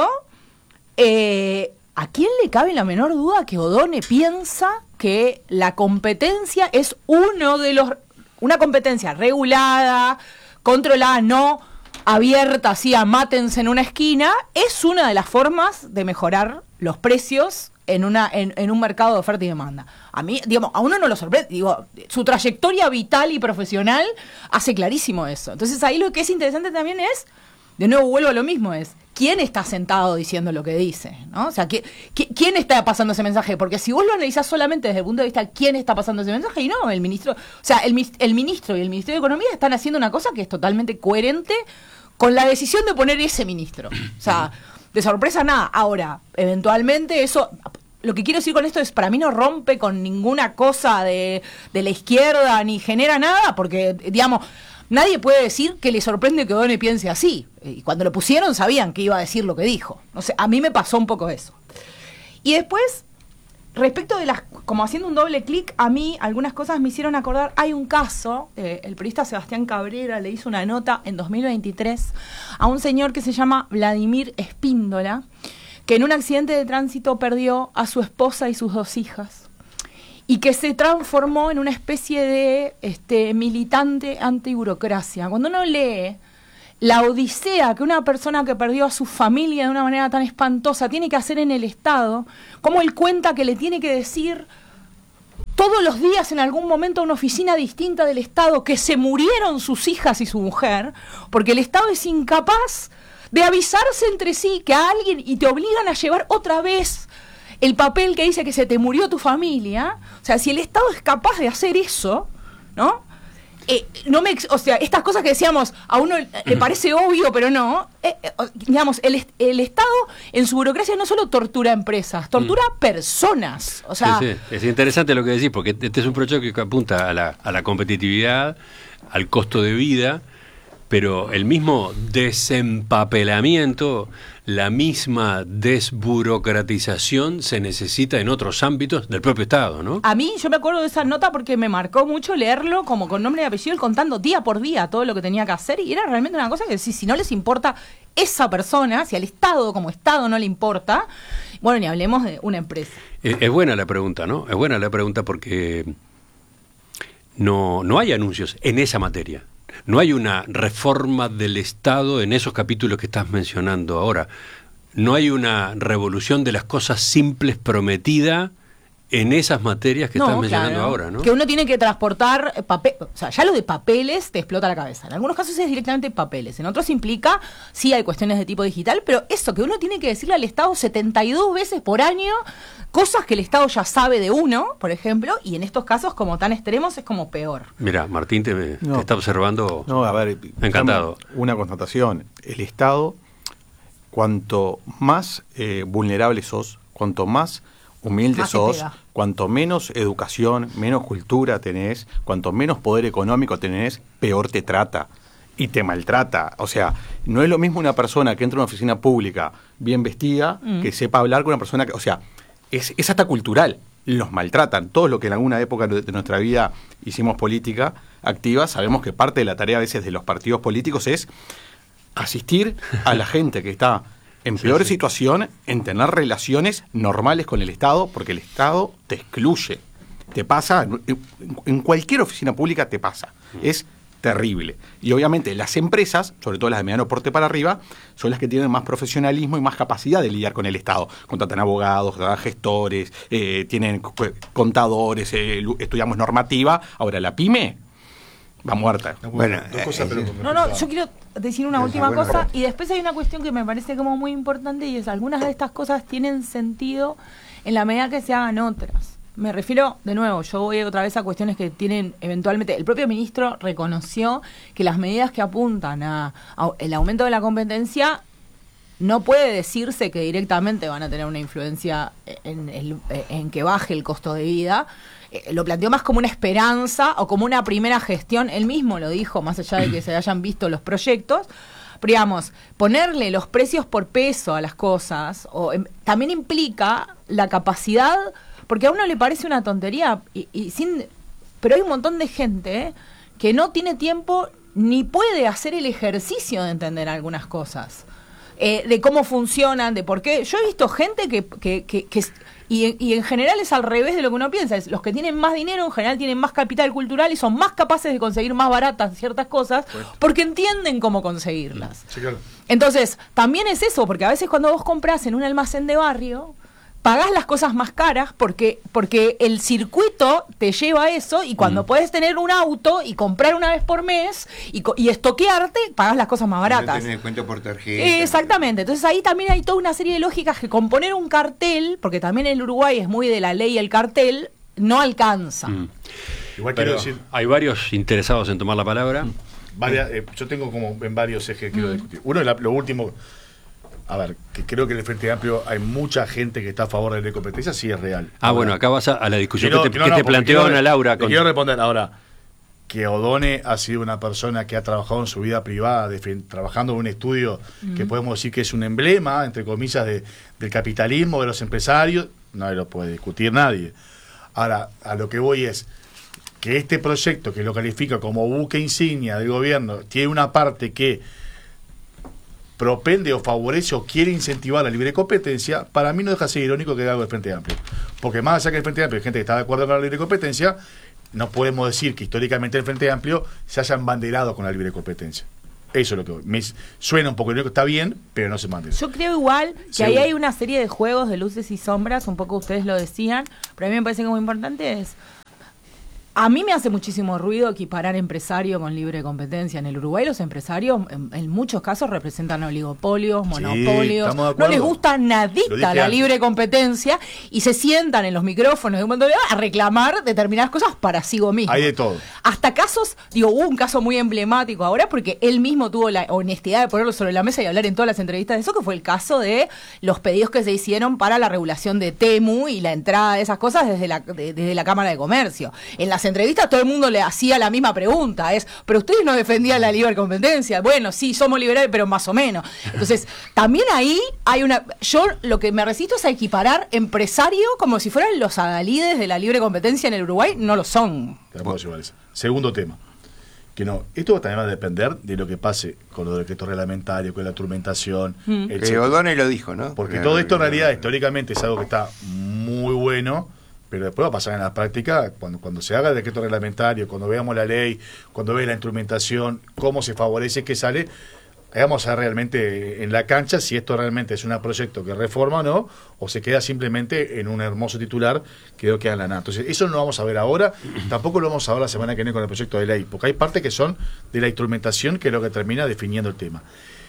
Speaker 14: eh, ¿a quién le cabe la menor duda que Odone piensa que la competencia es uno de los... Una competencia regulada, controlada, no abierta, así a mátense en una esquina, es una de las formas de mejorar los precios en una en, en un mercado de oferta y demanda. A mí, digamos, a uno no lo sorprende, digo, su trayectoria vital y profesional hace clarísimo eso. Entonces ahí lo que es interesante también es, de nuevo vuelvo a lo mismo, es quién está sentado diciendo lo que dice, ¿no? O sea, ¿qué, qué, ¿quién está pasando ese mensaje? Porque si vos lo analizás solamente desde el punto de vista de quién está pasando ese mensaje, y no, el ministro, o sea, el, el ministro y el Ministerio de Economía están haciendo una cosa que es totalmente coherente con la decisión de poner ese ministro. O sea, de sorpresa nada. Ahora, eventualmente eso... Lo que quiero decir con esto es, para mí no rompe con ninguna cosa de, de la izquierda, ni genera nada, porque, digamos... Nadie puede decir que le sorprende que Odone piense así. Y cuando lo pusieron sabían que iba a decir lo que dijo. No sé, a mí me pasó un poco eso. Y después, respecto de las... Como haciendo un doble clic, a mí algunas cosas me hicieron acordar. Hay un caso, eh, el periodista Sebastián Cabrera le hizo una nota en dos mil veintitrés a un señor que se llama Vladimir Espíndola, que en un accidente de tránsito perdió a su esposa y sus dos hijas. Y que se transformó en una especie de este, militante antiburocracia. Cuando uno lee la odisea que una persona que perdió a su familia de una manera tan espantosa tiene que hacer en el Estado, cómo él cuenta que le tiene que decir todos los días en algún momento a una oficina distinta del Estado que se murieron sus hijas y su mujer, porque el Estado es incapaz de avisarse entre sí que a alguien y te obligan a llevar otra vez el papel que dice que se te murió tu familia. O sea, si el Estado es capaz de hacer eso, ¿no? Eh, no me, o sea, estas cosas que decíamos, a uno le parece obvio, pero no. Eh, eh, digamos, el, el Estado en su burocracia no solo tortura empresas, tortura mm. personas. O sea,
Speaker 12: sí, sí. Es interesante lo que decís, porque este es un proyecto que apunta a la, a la competitividad, al costo de vida, pero el mismo desempapelamiento, la misma desburocratización se necesita en otros ámbitos del propio Estado, ¿no?
Speaker 14: A mí, yo me acuerdo de esa nota porque me marcó mucho leerlo como con nombre y apellido, él contando día por día todo lo que tenía que hacer, y era realmente una cosa que si, si no les importa esa persona, si al Estado como Estado no le importa, bueno, ni hablemos de una empresa.
Speaker 12: Es, es buena la pregunta, ¿no? Es buena la pregunta porque no, no hay anuncios en esa materia. No hay una reforma del Estado en esos capítulos que estás mencionando ahora. no hay una revolución de las cosas simples prometida en esas materias que
Speaker 14: No,
Speaker 12: estás mencionando
Speaker 14: claro.
Speaker 12: ahora, ¿no?
Speaker 14: Que uno tiene que transportar papel, o sea, ya lo de papeles te explota la cabeza. En algunos casos es directamente papeles, en otros implica, sí hay cuestiones de tipo digital, pero eso, que uno tiene que decirle al Estado setenta y dos veces por año cosas que el Estado ya sabe de uno, por ejemplo, y en estos casos como tan extremos es como peor.
Speaker 12: Mira, Martín te, te
Speaker 16: No.
Speaker 12: está observando
Speaker 16: No, a ver,
Speaker 12: encantado.
Speaker 16: Una constatación. El Estado, cuanto más eh, vulnerable sos, cuanto más humilde
Speaker 14: Más te
Speaker 16: sos,
Speaker 14: pega.
Speaker 16: cuanto menos educación, menos cultura tenés, cuanto menos poder económico tenés, peor te trata y te maltrata. O sea, no es lo mismo una persona que entra a una oficina pública bien vestida,
Speaker 14: Mm.
Speaker 16: que sepa hablar con una persona que, o sea, es, es hasta cultural. Los maltratan. Todos los que en alguna época de nuestra vida hicimos política activa, sabemos que parte de la tarea a veces de los partidos políticos es asistir a la gente que está en peor
Speaker 12: sí.
Speaker 16: situación en tener relaciones normales con el Estado, porque el Estado te excluye. Te pasa, en, en cualquier oficina pública te pasa. Es terrible. Y obviamente las empresas, sobre todo las de mediano porte para arriba, son las que tienen más profesionalismo y más capacidad de lidiar con el Estado. Contratan abogados, contratan gestores, eh, tienen co- contadores, eh, lu- estudiamos normativa. Ahora, la pyme va muerta.
Speaker 15: Bueno,
Speaker 13: Dos cosas, pero-
Speaker 14: No, no, yo quiero decir una
Speaker 15: Esa,
Speaker 14: última
Speaker 15: bueno,
Speaker 14: cosa
Speaker 15: bueno.
Speaker 14: y después hay una cuestión que me parece como muy importante y es algunas de estas cosas tienen sentido en la medida que se hagan otras. Me refiero, de nuevo, yo voy otra vez a cuestiones que tienen eventualmente, el propio ministro reconoció que las medidas que apuntan a, a el aumento de la competencia no puede decirse que directamente van a tener una influencia en, el- en que baje el costo de vida. Eh, lo planteó más como una esperanza o como una primera gestión. Él mismo lo dijo, más allá de que se hayan visto los proyectos. Pero digamos, ponerle los precios por peso a las cosas o, em, también implica la capacidad, porque a uno le parece una tontería, y, y sin, pero hay un montón de gente que no tiene tiempo ni puede hacer el ejercicio de entender algunas cosas. Eh, de cómo funcionan, de por qué. Yo he visto gente que... que, que, que y, y en general es al revés de lo que uno piensa. Es los que tienen más dinero en general tienen más capital cultural y son más capaces de conseguir más baratas ciertas cosas porque entienden cómo conseguirlas.
Speaker 13: Sí, claro.
Speaker 14: Entonces, también es eso, porque a veces cuando vos compras en un almacén de barrio, pagás las cosas más caras porque porque el circuito te lleva a eso y cuando
Speaker 15: Mm.
Speaker 14: puedes tener un auto y comprar una vez por mes y, co- y estoquearte, pagás las cosas más baratas.
Speaker 15: No tenés descuento por tarjeta.
Speaker 14: Exactamente, entonces ahí también hay toda una serie de lógicas que con poner un cartel, porque también el Uruguay es muy de la ley el cartel, no alcanza.
Speaker 12: Mm.
Speaker 13: Igual quiero
Speaker 12: Pero
Speaker 13: decir,
Speaker 12: hay varios interesados en tomar la palabra.
Speaker 13: varias, eh, yo tengo como en varios ejes que quiero
Speaker 14: Mm.
Speaker 13: discutir. Uno, la- lo último, a ver, que creo que en el Frente Amplio hay mucha gente que está a favor de la ley de competencia, sí es real.
Speaker 12: Ah,
Speaker 13: Ahora,
Speaker 12: bueno, acá vas a, a la discusión
Speaker 13: quiero-
Speaker 12: que te,
Speaker 13: no,
Speaker 12: que
Speaker 13: no,
Speaker 12: te
Speaker 13: porque
Speaker 12: planteó
Speaker 13: quiero-
Speaker 12: Ana Laura.
Speaker 13: le
Speaker 12: con-
Speaker 13: Quiero responder ahora. Que Odone ha sido una persona que ha trabajado en su vida privada, defen- trabajando en un estudio que
Speaker 14: Mm.
Speaker 13: podemos decir que es un emblema, entre comillas, de, del capitalismo, de los empresarios, no lo puede discutir nadie. Ahora, a lo que voy es que este proyecto, que lo califica como buque insignia del gobierno, tiene una parte que propende o favorece o quiere incentivar la libre competencia, para mí no deja de ser irónico que haga algo del Frente Amplio. Porque más allá que el Frente Amplio hay gente que está de acuerdo con la libre competencia, no podemos decir que históricamente el Frente Amplio se haya embanderado con la libre competencia. Eso es lo que voy. Me suena un poco irónico, está bien, pero no se mande.
Speaker 14: Yo creo igual que
Speaker 13: Seguro.
Speaker 14: ahí hay una serie de juegos de luces y sombras, un poco ustedes lo decían, pero a mí me parece que muy importante es... A mí me hace muchísimo ruido equiparar empresario con libre competencia. En el Uruguay los empresarios en, en muchos casos representan oligopolios, monopolios.
Speaker 13: estamos de
Speaker 14: No
Speaker 13: acuerdo.
Speaker 14: les gusta
Speaker 13: Lo
Speaker 14: nadita
Speaker 13: dije
Speaker 14: la
Speaker 13: antes.
Speaker 14: libre competencia y se sientan en los micrófonos de un montón de a reclamar determinadas cosas para sí mismo.
Speaker 13: Hay de todo.
Speaker 14: Hasta casos, digo, hubo un caso muy emblemático ahora porque él mismo tuvo la honestidad de ponerlo sobre la mesa y hablar en todas las entrevistas de eso, que fue el caso de los pedidos que se hicieron para la regulación de Temu y la entrada de esas cosas desde la, de- desde la Cámara de Comercio. En las entrevistas todo el mundo le hacía la misma pregunta, es, pero ustedes no defendían la libre competencia. Bueno, sí, somos liberales, pero más o menos. Entonces, también ahí hay una... Yo lo que me resisto es a equiparar empresario como si fueran los adalides de la libre competencia en el Uruguay, no lo son.
Speaker 13: Te la puedo llevar esa. Segundo tema. Que no, esto también va a depender de lo que pase con los decretos reglamentarios, con la instrumentación,
Speaker 15: Mm.
Speaker 13: etcétera.
Speaker 15: Que Odone lo dijo, ¿no?
Speaker 13: Porque
Speaker 15: Porque-
Speaker 13: todo esto en realidad históricamente es algo que está muy bueno, pero después va a pasar en la práctica cuando, cuando se haga el decreto reglamentario, cuando veamos la ley, cuando ve la instrumentación, cómo se favorece, qué sale. Ahí vamos a ver realmente en la cancha si esto realmente es un proyecto que reforma o no, o se queda simplemente en un hermoso titular que quedó queda en la nada. Entonces, eso no lo vamos a ver ahora, tampoco lo vamos a ver la semana que viene con el proyecto de ley, porque hay partes que son de la instrumentación, que es lo que termina definiendo el tema.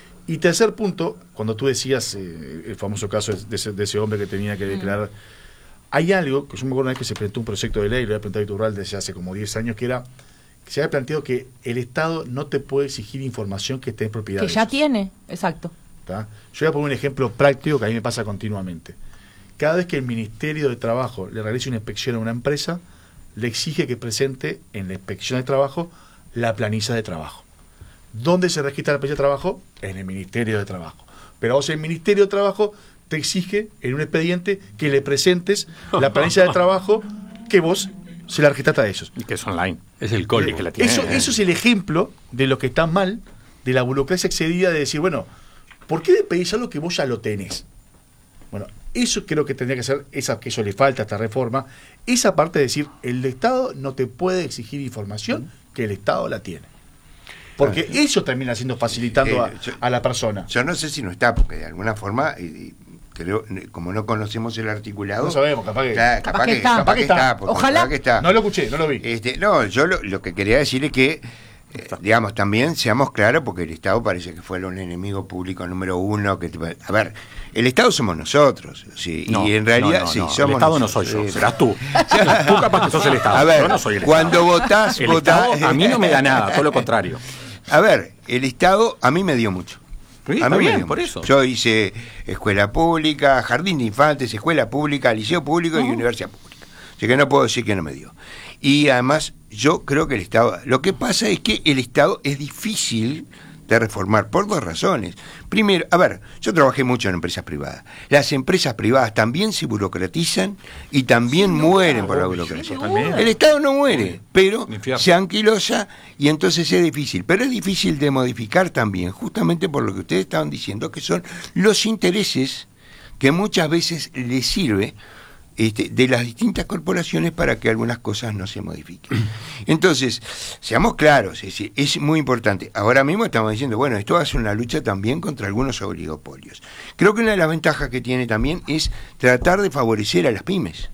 Speaker 13: Y tercer punto, cuando tú decías eh, el famoso caso de ese, de ese hombre que tenía que declarar, hay algo, que yo me acuerdo una vez que se presentó un proyecto de ley, lo había presentado Iturral desde hace como diez años, que era que se había planteado que el Estado no te puede exigir información que esté en propiedad
Speaker 14: Que
Speaker 13: de
Speaker 14: ya
Speaker 13: ellos.
Speaker 14: tiene, exacto.
Speaker 13: ¿Tá? Yo voy a poner un ejemplo práctico que a mí me pasa continuamente. Cada vez que el Ministerio de Trabajo le realiza una inspección a una empresa, le exige que presente en la inspección de trabajo la planilla de trabajo. ¿Dónde se registra la planilla de trabajo? En el Ministerio de Trabajo. Pero vos, el Ministerio de Trabajo te exige en un expediente que le presentes la planilla de trabajo que vos se la registraste a ellos.
Speaker 16: Y que es online.
Speaker 12: Es el colmo.
Speaker 16: Que la tiene,
Speaker 13: Eso,
Speaker 16: eh.
Speaker 13: eso es el ejemplo de lo que está mal, de la burocracia excedida, de decir, bueno, ¿por qué le pedís algo que vos ya lo tenés? Bueno, eso creo que tendría que ser, esa, que eso le falta a esta reforma, esa parte de decir, el Estado no te puede exigir información que el Estado la tiene. Porque eso termina siendo facilitando a, a la persona.
Speaker 15: Yo no sé si no está, porque de alguna forma, eh, creo, como no conocemos el articulado...
Speaker 13: No sabemos, capaz que,
Speaker 15: Claro,
Speaker 13: capaz que está.
Speaker 15: capaz
Speaker 13: Capaz que está.
Speaker 15: porque
Speaker 13: Ojalá.
Speaker 15: capaz que está.
Speaker 13: No lo escuché, no lo vi.
Speaker 15: Este, no, yo lo, lo que quería decir es que, eh, digamos, también seamos claros, porque el Estado parece que fue un enemigo público número uno. Que, a ver, el Estado somos nosotros, sí,
Speaker 16: No,
Speaker 15: y en realidad
Speaker 16: no, no,
Speaker 15: sí,
Speaker 16: no.
Speaker 15: somos
Speaker 16: El Estado
Speaker 15: nosotros.
Speaker 16: no soy yo,
Speaker 15: Sí.
Speaker 16: serás tú. Tú capaz que sos el Estado,
Speaker 15: A ver,
Speaker 16: yo no soy el
Speaker 15: cuando
Speaker 16: Estado.
Speaker 15: votás,
Speaker 16: El
Speaker 15: votás...
Speaker 16: Estado a mí no me da nada, todo lo contrario.
Speaker 15: A ver, el Estado a mí me dio mucho.
Speaker 16: Sí,
Speaker 15: a
Speaker 16: está
Speaker 15: mí me
Speaker 16: bien,
Speaker 15: dio
Speaker 16: por
Speaker 15: mucho.
Speaker 16: eso.
Speaker 15: Yo hice escuela pública, jardín de infantes, escuela pública, liceo público y universidad pública. Así que no puedo decir que no me dio. Y además, yo creo que el Estado... Lo que pasa es que el Estado es difícil de reformar por dos razones. Primero, a ver, yo trabajé mucho en empresas privadas. Las empresas privadas también se burocratizan y también mueren por la burocracia. El Estado no muere, pero se anquilosa y entonces es difícil. Pero es difícil de modificar también, justamente por lo que ustedes estaban diciendo, que son los intereses que muchas veces les sirve Este, de las distintas corporaciones para que algunas cosas no se modifiquen. Entonces, seamos claros, es, decir, es muy importante. Ahora mismo estamos diciendo, bueno, esto hace una lucha también contra algunos oligopolios. Creo que una de las ventajas que tiene también es tratar de favorecer a las pymes.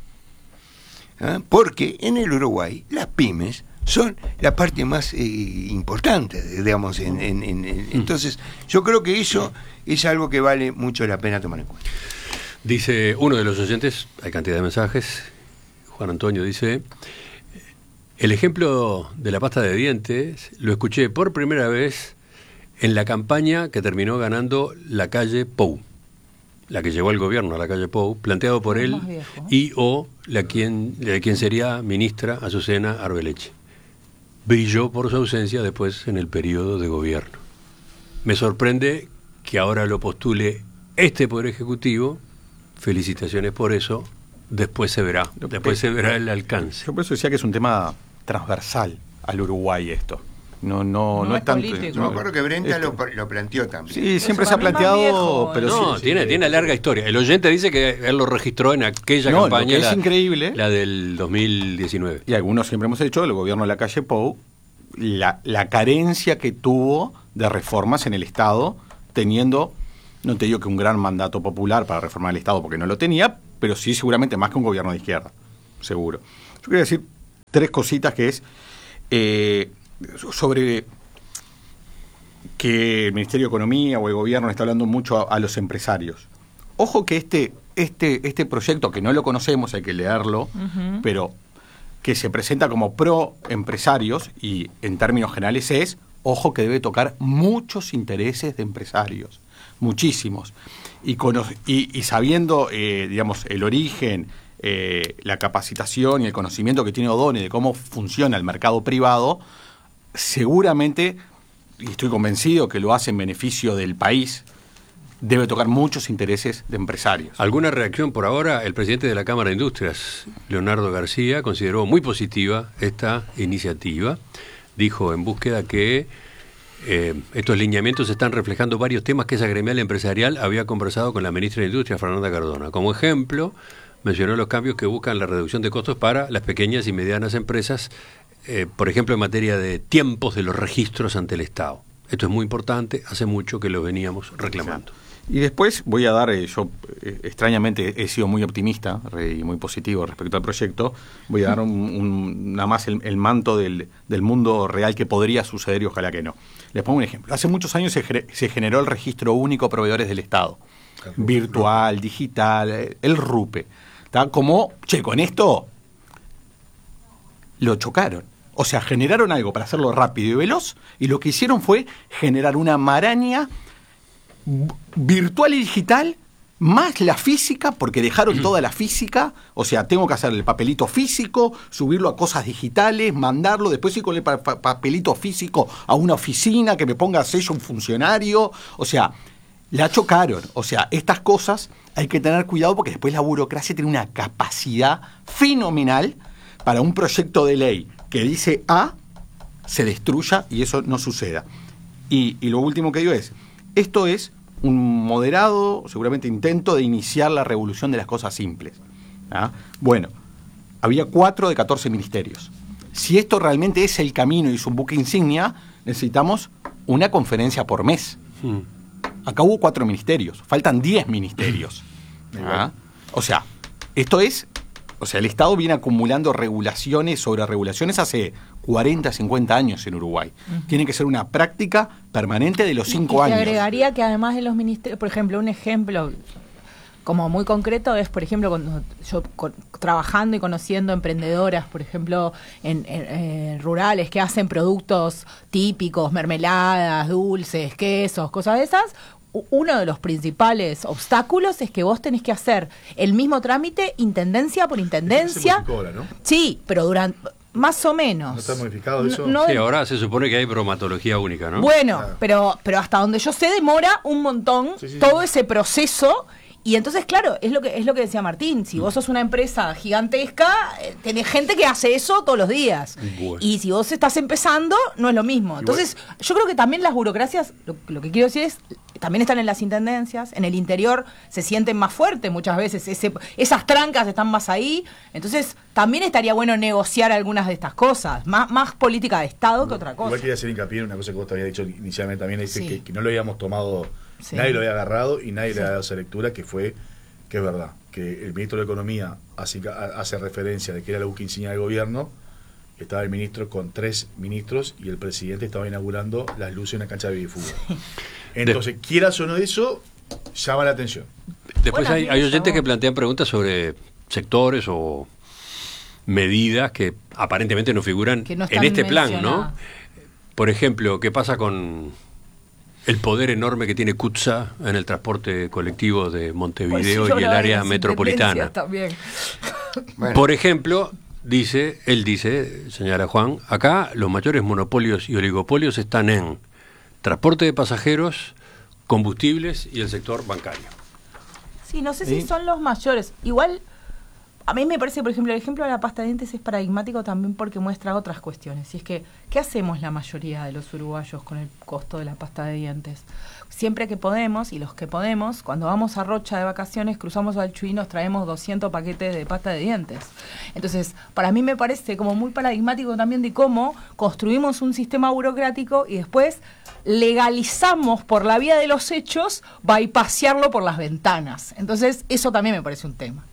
Speaker 15: ¿Ah? Porque en el Uruguay las pymes son la parte más eh, importante, digamos. En, en, en, en, entonces, yo creo que eso es algo que vale mucho la pena tomar en cuenta.
Speaker 12: Dice uno de los oyentes, hay cantidad de mensajes, Juan Antonio dice, el ejemplo de la pasta de dientes lo escuché por primera vez en la campaña que terminó ganando la calle Pou, la que llevó al gobierno a la calle Pou, planteado por él y o la quien, de quien sería ministra Azucena Arbeleche. Brilló por su ausencia después en el periodo de gobierno. Me sorprende que ahora lo postule este Poder Ejecutivo. Felicitaciones por eso. Después se verá. Después se verá el alcance.
Speaker 16: Yo por eso decía que es un tema transversal al Uruguay esto. No, no, no, no es, es tanto.
Speaker 15: Yo me acuerdo que Brenta lo, lo planteó también.
Speaker 16: Sí, siempre se ha planteado, viejo, pero
Speaker 12: no,
Speaker 16: sí,
Speaker 12: tiene,
Speaker 16: sí,
Speaker 12: tiene larga historia. El oyente dice que él lo registró en aquella
Speaker 16: no,
Speaker 12: campaña.
Speaker 16: Lo que es
Speaker 12: la,
Speaker 16: increíble.
Speaker 12: La del dos mil diecinueve.
Speaker 16: Y algunos siempre hemos hecho, el gobierno de la calle Pou, la, la carencia que tuvo de reformas en el Estado, teniendo. No te digo que un gran mandato popular para reformar el Estado, porque no lo tenía, pero sí seguramente más que un gobierno de izquierda, seguro. Yo quería decir tres cositas que es eh, sobre que el Ministerio de Economía o el gobierno está hablando mucho a, a los empresarios. Ojo que este, este, este proyecto, que no lo conocemos, hay que leerlo, uh-huh. pero que se presenta como pro empresarios y en términos generales es, ojo que debe tocar muchos intereses de empresarios. Muchísimos. Y, cono- y, y sabiendo, eh, digamos, el origen, eh, la capacitación y el conocimiento que tiene O'Donnell de cómo funciona el mercado privado, seguramente, y estoy convencido que lo hace en beneficio del país, debe tocar muchos intereses de empresarios.
Speaker 12: ¿Alguna reacción por ahora? El presidente de la Cámara de Industrias, Leonardo García, consideró muy positiva esta iniciativa. Dijo en Búsqueda que Eh, estos lineamientos están reflejando varios temas que esa gremial empresarial había conversado con la ministra de Industria, Fernanda Cardona. Como ejemplo, mencionó los cambios que buscan la reducción de costos para las pequeñas y medianas empresas, eh, por ejemplo, en materia de tiempos de los registros ante el Estado. Esto es muy importante, hace mucho que lo veníamos reclamando.
Speaker 16: Y después voy a dar, eh, yo eh, extrañamente he sido muy optimista re, y muy positivo respecto al proyecto, voy a dar un, un, nada más el, el manto del, del mundo real que podría suceder y ojalá que no. Les pongo un ejemplo. Hace muchos años se, se generó el Registro Único de Proveedores del Estado, virtual, digital, el RUPE. ¿Tá? Como, che, con esto lo chocaron. O sea, generaron algo para hacerlo rápido y veloz y lo que hicieron fue generar una maraña virtual y digital más la física, porque dejaron toda la física, o sea, tengo que hacer el papelito físico, subirlo a cosas digitales, mandarlo, después ir con el pa- pa- papelito físico a una oficina, que me ponga sello un funcionario, o sea, la chocaron. O sea, estas cosas hay que tener cuidado porque después la burocracia tiene una capacidad fenomenal para un proyecto de ley que dice A, se destruya y eso no suceda. Y, y lo último que digo es, esto es un moderado, seguramente, intento de iniciar la revolución de las cosas simples. ¿Ah? Bueno, había cuatro de catorce ministerios. Si esto realmente es el camino y es un buque insignia, necesitamos una conferencia por mes. Hmm. Acá hubo cuatro ministerios, faltan diez ministerios. ¿Ah? O sea, esto es... O sea, el Estado viene acumulando regulaciones sobre regulaciones hace cuarenta, cincuenta años en Uruguay. Uh-huh. Tiene que ser una práctica permanente de los cinco años.
Speaker 14: Y agregaría que además de los ministerios, por ejemplo, un ejemplo como muy concreto es, por ejemplo, cuando yo con, trabajando y conociendo emprendedoras, por ejemplo, en, en, en rurales que hacen productos típicos, mermeladas, dulces, quesos, cosas de esas. Uno de los principales obstáculos es que vos tenés que hacer el mismo trámite intendencia por intendencia. Se ahora, ¿no? Sí, pero durante más o menos.
Speaker 13: ¿No está modificado eso?
Speaker 12: No, no, sí, ahora se supone que hay bromatología única, ¿no?
Speaker 14: Bueno, ah. pero pero hasta donde yo sé demora un montón sí, sí, todo sí. ese proceso. Y entonces, claro, es lo que es lo que decía Martín, si vos sos una empresa gigantesca, eh, tenés gente que hace eso todos los días. Bueno. Y si vos estás empezando, no es lo mismo. Entonces, bueno. yo creo que también las burocracias, lo, lo que quiero decir es, también están en las intendencias, en el interior se sienten más fuertes muchas veces, ese, esas trancas están más ahí. Entonces, también estaría bueno negociar algunas de estas cosas, más, más política de Estado que otra cosa.
Speaker 13: Igual quería hacer hincapié en una cosa que vos te habías dicho inicialmente también, es sí. que, que no lo habíamos tomado... Sí. Nadie lo había agarrado y nadie sí. le había dado esa lectura, que fue, que es verdad, que el ministro de Economía hace, hace referencia de que era la buque insignia del gobierno, estaba el ministro con tres ministros y el presidente estaba inaugurando las luces en la cancha de baby fútbol. Sí. Entonces, de... quieras o no de eso, llama la atención.
Speaker 12: Después hay, hay oyentes que plantean preguntas sobre sectores o medidas que aparentemente no figuran no en este plan, ¿no? Por ejemplo, ¿qué pasa con... el poder enorme que tiene CUTSA en el transporte colectivo de Montevideo pues y el área metropolitana? Bueno. Por ejemplo, dice, él dice, señala Juan, acá los mayores monopolios y oligopolios están en transporte de pasajeros, combustibles y el sector bancario.
Speaker 14: Sí, no sé ¿Sí? si son los mayores. Igual, a mí me parece, por ejemplo, el ejemplo de la pasta de dientes es paradigmático también porque muestra otras cuestiones. Y es que, ¿qué hacemos la mayoría de los uruguayos con el costo de la pasta de dientes? Siempre que podemos, y los que podemos, cuando vamos a Rocha de vacaciones, cruzamos al Chuy y nos traemos doscientos paquetes de pasta de dientes. Entonces, para mí me parece como muy paradigmático también de cómo construimos un sistema burocrático y después legalizamos por la vía de los hechos bypasearlo por las ventanas. Entonces, eso también me parece un tema.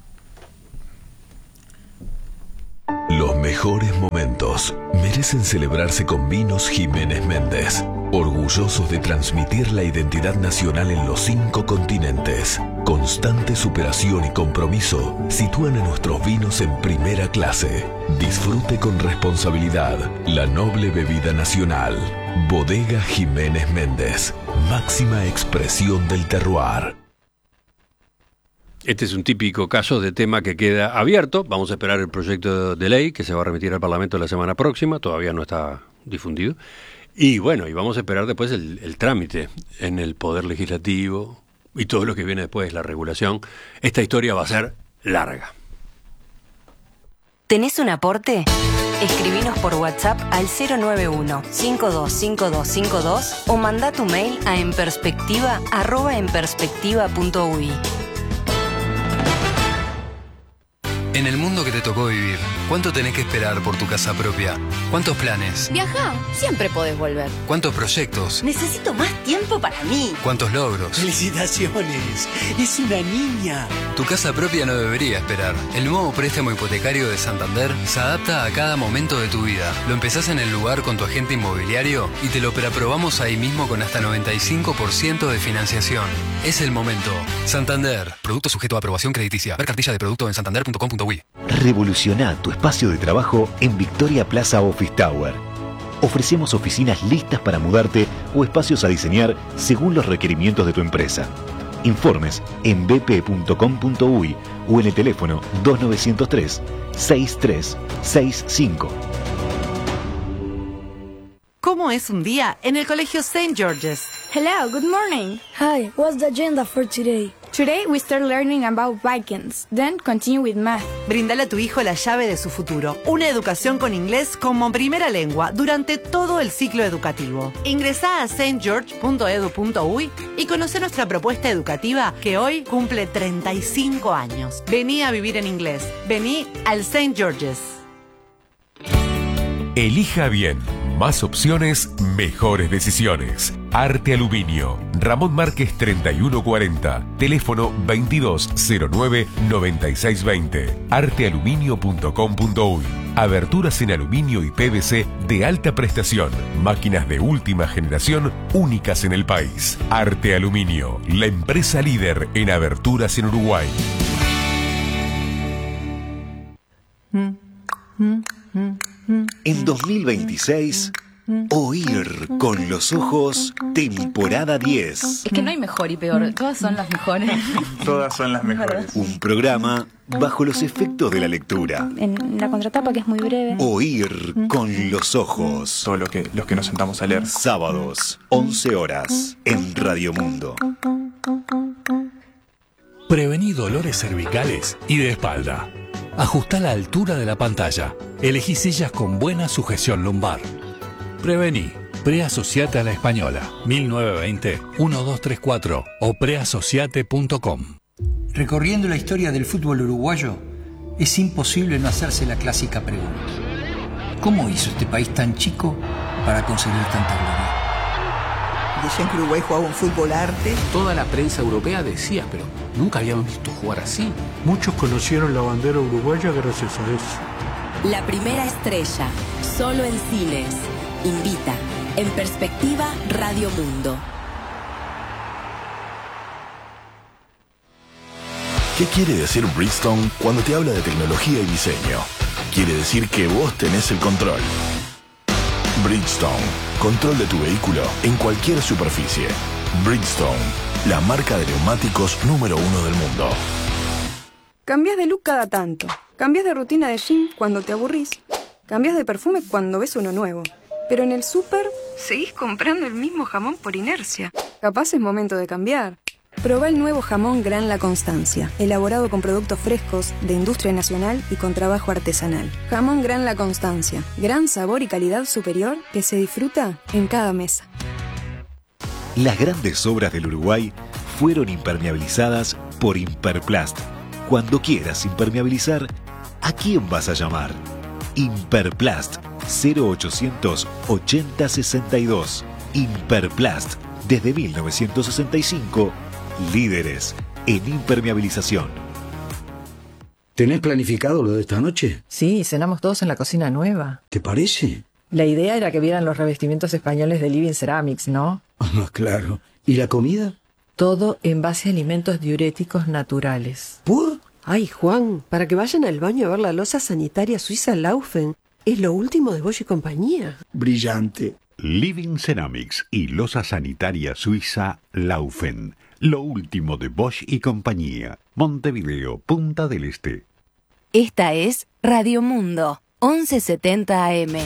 Speaker 1: Los mejores momentos merecen celebrarse con Vinos Jiménez Méndez, orgullosos de transmitir la identidad nacional en los cinco continentes. Constante superación y compromiso sitúan a nuestros vinos en primera clase. Disfrute con responsabilidad la noble bebida nacional. Bodega Jiménez Méndez, máxima expresión del terroir.
Speaker 12: Este es un típico caso de tema que queda abierto. Vamos a esperar el proyecto de ley que se va a remitir al Parlamento la semana próxima. Todavía no está difundido. Y bueno, y vamos a esperar después el, el trámite en el Poder Legislativo y todo lo que viene después, la regulación. Esta historia va a ser larga.
Speaker 18: ¿Tenés un aporte? Escribinos por WhatsApp al cero nueve uno, cinco dos cinco dos cinco dos o mandá tu mail a enperspectiva arroba enperspectiva punto u i.
Speaker 19: En el mundo que te tocó vivir, ¿cuánto tenés que esperar por tu casa propia? ¿Cuántos planes?
Speaker 20: Viajá, siempre podés volver.
Speaker 19: ¿Cuántos proyectos?
Speaker 20: Necesito más tiempo para mí.
Speaker 19: ¿Cuántos logros?
Speaker 21: ¡Felicitaciones! ¡Es una niña!
Speaker 19: Tu casa propia no debería esperar. El nuevo préstamo hipotecario de Santander se adapta a cada momento de tu vida. Lo empezás en el lugar con tu agente inmobiliario y te lo preaprobamos ahí mismo con hasta noventa y cinco por ciento de financiación. Es el momento. Santander. Producto sujeto a aprobación crediticia. Ver cartilla de producto en santander punto com punto uy.
Speaker 2: Revoluciona tu espacio de trabajo en Victoria Plaza Office Tower. Ofrecemos oficinas listas para mudarte o espacios a diseñar según los requerimientos de tu empresa. Informes en b p punto com punto uy o en el teléfono dos nueve cero tres, seis tres seis cinco.
Speaker 22: ¿Cómo es un día en el colegio Saint George's?
Speaker 23: Hello, good morning. Hi, what's the agenda for today? Today we start learning about Vikings, then continue with math.
Speaker 22: Brindale a tu hijo la llave de su futuro, una educación con inglés como primera lengua durante todo el ciclo educativo. Ingresá a saint george punto edu punto uy y conoce nuestra propuesta educativa que hoy cumple treinta y cinco años. Vení a vivir en inglés. Vení al Saint George's.
Speaker 24: Elija bien. Más opciones, mejores decisiones. Arte Aluminio. Ramón Márquez treinta y uno cuarenta. Teléfono veintidós cero nueve noventa y seis veinte. arte aluminio punto com punto uy. Aberturas en aluminio y P V C de alta prestación. Máquinas de última generación únicas en el país. Arte Aluminio. La empresa líder en aberturas en Uruguay.
Speaker 2: En dos mil veintiséis, Oír con los ojos, temporada diez.
Speaker 14: Es que no hay mejor y peor, todas son las mejores.
Speaker 25: Todas son las mejores.
Speaker 2: Un programa bajo los efectos de la lectura.
Speaker 23: En la contratapa, que es muy breve.
Speaker 2: Oír con los ojos.
Speaker 25: Todo lo que, los que nos sentamos a leer.
Speaker 2: Sábados, once horas, en Radio Mundo.
Speaker 5: Prevení dolores cervicales y de espalda. Ajustá la altura de la pantalla. Elegí sillas con buena sujeción lumbar. Prevení. Preasociate a la Española. mil novecientos veinte, doce treinta y cuatro o preasociate punto com.
Speaker 26: Recorriendo la historia del fútbol uruguayo, es imposible no hacerse la clásica pregunta. ¿Cómo hizo este país tan chico para conseguir tanta gloria?
Speaker 27: Decían que Uruguay jugaba un fútbol arte.
Speaker 28: Toda la prensa europea decía, pero nunca habíamos visto jugar así.
Speaker 29: Muchos conocieron la bandera uruguaya gracias a eso.
Speaker 18: La primera estrella, solo en cines. Invita. En perspectiva, Radio Mundo.
Speaker 1: ¿Qué quiere decir Bridgestone cuando te habla de tecnología y diseño? Quiere decir que vos tenés el control. Bridgestone. Control de tu vehículo en cualquier superficie. Bridgestone. La marca de neumáticos número uno del mundo.
Speaker 30: Cambias de look cada tanto. Cambias de rutina de gym cuando te aburrís. Cambias de perfume cuando ves uno nuevo. Pero en el súper seguís comprando el mismo jamón por inercia. Capaz es momento de cambiar. Probá el nuevo jamón Gran La Constancia, elaborado con productos frescos, de industria nacional y con trabajo artesanal. Jamón Gran La Constancia, gran sabor y calidad superior que se disfruta en cada mesa.
Speaker 2: Las grandes obras del Uruguay fueron impermeabilizadas por Imperplast. Cuando quieras impermeabilizar, ¿a quién vas a llamar? Imperplast, cero ochocientos ochenta sesenta y dos. Imperplast, desde mil novecientos sesenta y cinco, líderes en impermeabilización.
Speaker 31: ¿Tenés planificado lo de esta noche?
Speaker 32: Sí, cenamos todos en la cocina nueva.
Speaker 31: ¿Te parece?
Speaker 32: La idea era que vieran los revestimientos españoles de Living Ceramics, ¿no?
Speaker 31: Ah, claro. ¿Y la comida?
Speaker 32: Todo en base a alimentos diuréticos naturales.
Speaker 31: ¿Por?
Speaker 33: Ay, Juan, para que vayan al baño a ver la loza sanitaria suiza Laufen. Es lo último de Bosch y compañía.
Speaker 31: Brillante.
Speaker 34: Living Ceramics y loza sanitaria suiza Laufen. Lo último de Bosch y compañía. Montevideo, Punta del Este.
Speaker 18: Esta es Radio Mundo, once setenta A M.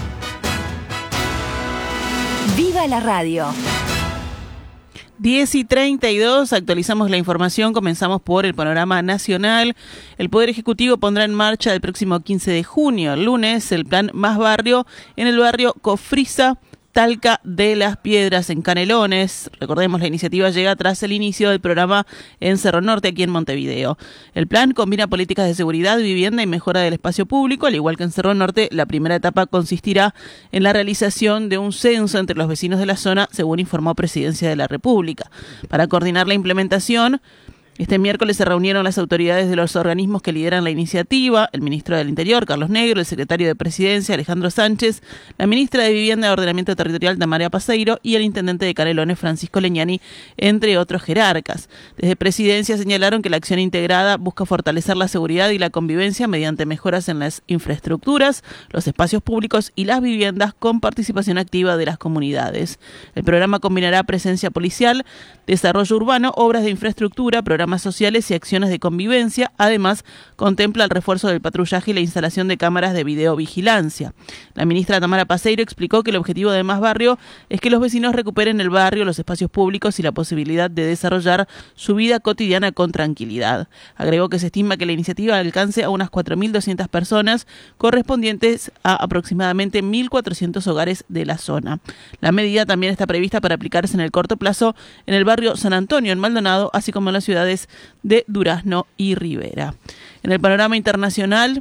Speaker 18: ¡Viva la radio!
Speaker 1: diez y treinta y dos, actualizamos la información, comenzamos por el panorama nacional. El Poder Ejecutivo pondrá en marcha el próximo quince de junio, el lunes, el plan Más Barrio en el barrio Cofrisa,
Speaker 3: Talca de las Piedras en Canelones. Recordemos, la iniciativa llega tras el inicio del programa en Cerro Norte, aquí en Montevideo. El plan combina políticas de seguridad, vivienda y mejora del espacio público. Al igual que en Cerro Norte, la primera etapa consistirá en la realización de un censo entre los vecinos de la zona, según informó Presidencia de la República. Para coordinar la implementación, este miércoles se reunieron las autoridades de los organismos que lideran la iniciativa, el ministro del Interior, Carlos Negro, el secretario de Presidencia, Alejandro Sánchez, la ministra de Vivienda y Ordenamiento Territorial, Tamara Paseiro, y el intendente de Canelones, Francisco Leñani, entre otros jerarcas. Desde Presidencia señalaron que la acción integrada busca fortalecer la seguridad y la convivencia mediante mejoras en las infraestructuras, los espacios públicos y las viviendas, con participación activa de las comunidades. El programa combinará presencia policial, desarrollo urbano, obras de infraestructura, programas sociales y acciones de convivencia. Además, contempla el refuerzo del patrullaje y la instalación de cámaras de videovigilancia. La ministra Tamara Paseiro explicó que el objetivo de Más Barrio es que los vecinos recuperen el barrio, los espacios públicos y la posibilidad de desarrollar su vida cotidiana con tranquilidad. Agregó que se estima que la iniciativa alcance a unas cuatro mil doscientas personas, correspondientes a aproximadamente mil cuatrocientos hogares de la zona. La medida también está prevista para aplicarse en el corto plazo en el barrio San Antonio, en Maldonado, así como en las ciudades de Durazno y Rivera. En el panorama internacional,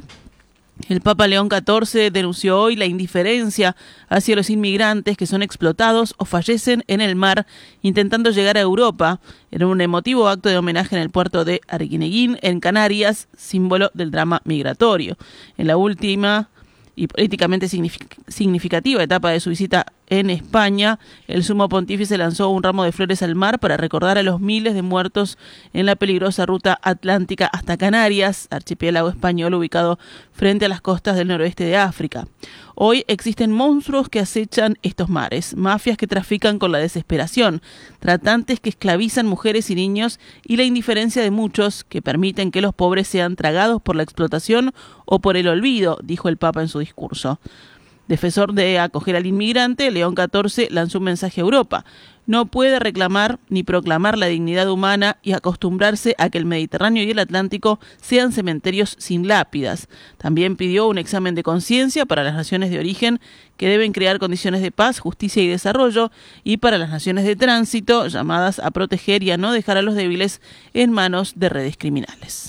Speaker 3: el Papa León catorce denunció hoy la indiferencia hacia los inmigrantes que son explotados o fallecen en el mar intentando llegar a Europa, en un emotivo acto de homenaje en el puerto de Arguineguín, en Canarias, símbolo del drama migratorio. En la última y políticamente significativa etapa de su visita en España, el sumo pontífice lanzó un ramo de flores al mar para recordar a los miles de muertos en la peligrosa ruta atlántica hasta Canarias, archipiélago español ubicado frente a las costas del noroeste de África. Hoy existen monstruos que acechan estos mares, mafias que trafican con la desesperación, tratantes que esclavizan mujeres y niños y la indiferencia de muchos que permiten que los pobres sean tragados por la explotación o por el olvido, dijo el Papa en su discurso. Defensor de acoger al inmigrante, León catorce lanzó un mensaje a Europa. No puede reclamar ni proclamar la dignidad humana y acostumbrarse a que el Mediterráneo y el Atlántico sean cementerios sin lápidas. También pidió un examen de conciencia para las naciones de origen, que deben crear condiciones de paz, justicia y desarrollo, y para las naciones de tránsito, llamadas a proteger y a no dejar a los débiles en manos de redes criminales.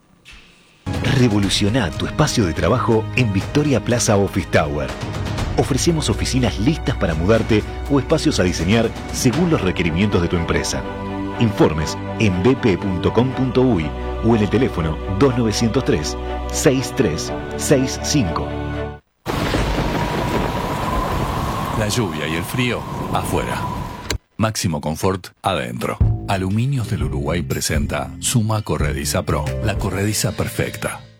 Speaker 2: Revoluciona tu espacio de trabajo en Victoria Plaza Office Tower. Ofrecemos oficinas listas para mudarte o espacios a diseñar según los requerimientos de tu empresa. Informes en b p punto com punto u y o en el teléfono dos nueve cero tres, seis tres seis cinco.
Speaker 5: La lluvia y el frío afuera. Máximo confort adentro. Aluminios del Uruguay presenta Suma Corrediza Pro, la corrediza perfecta.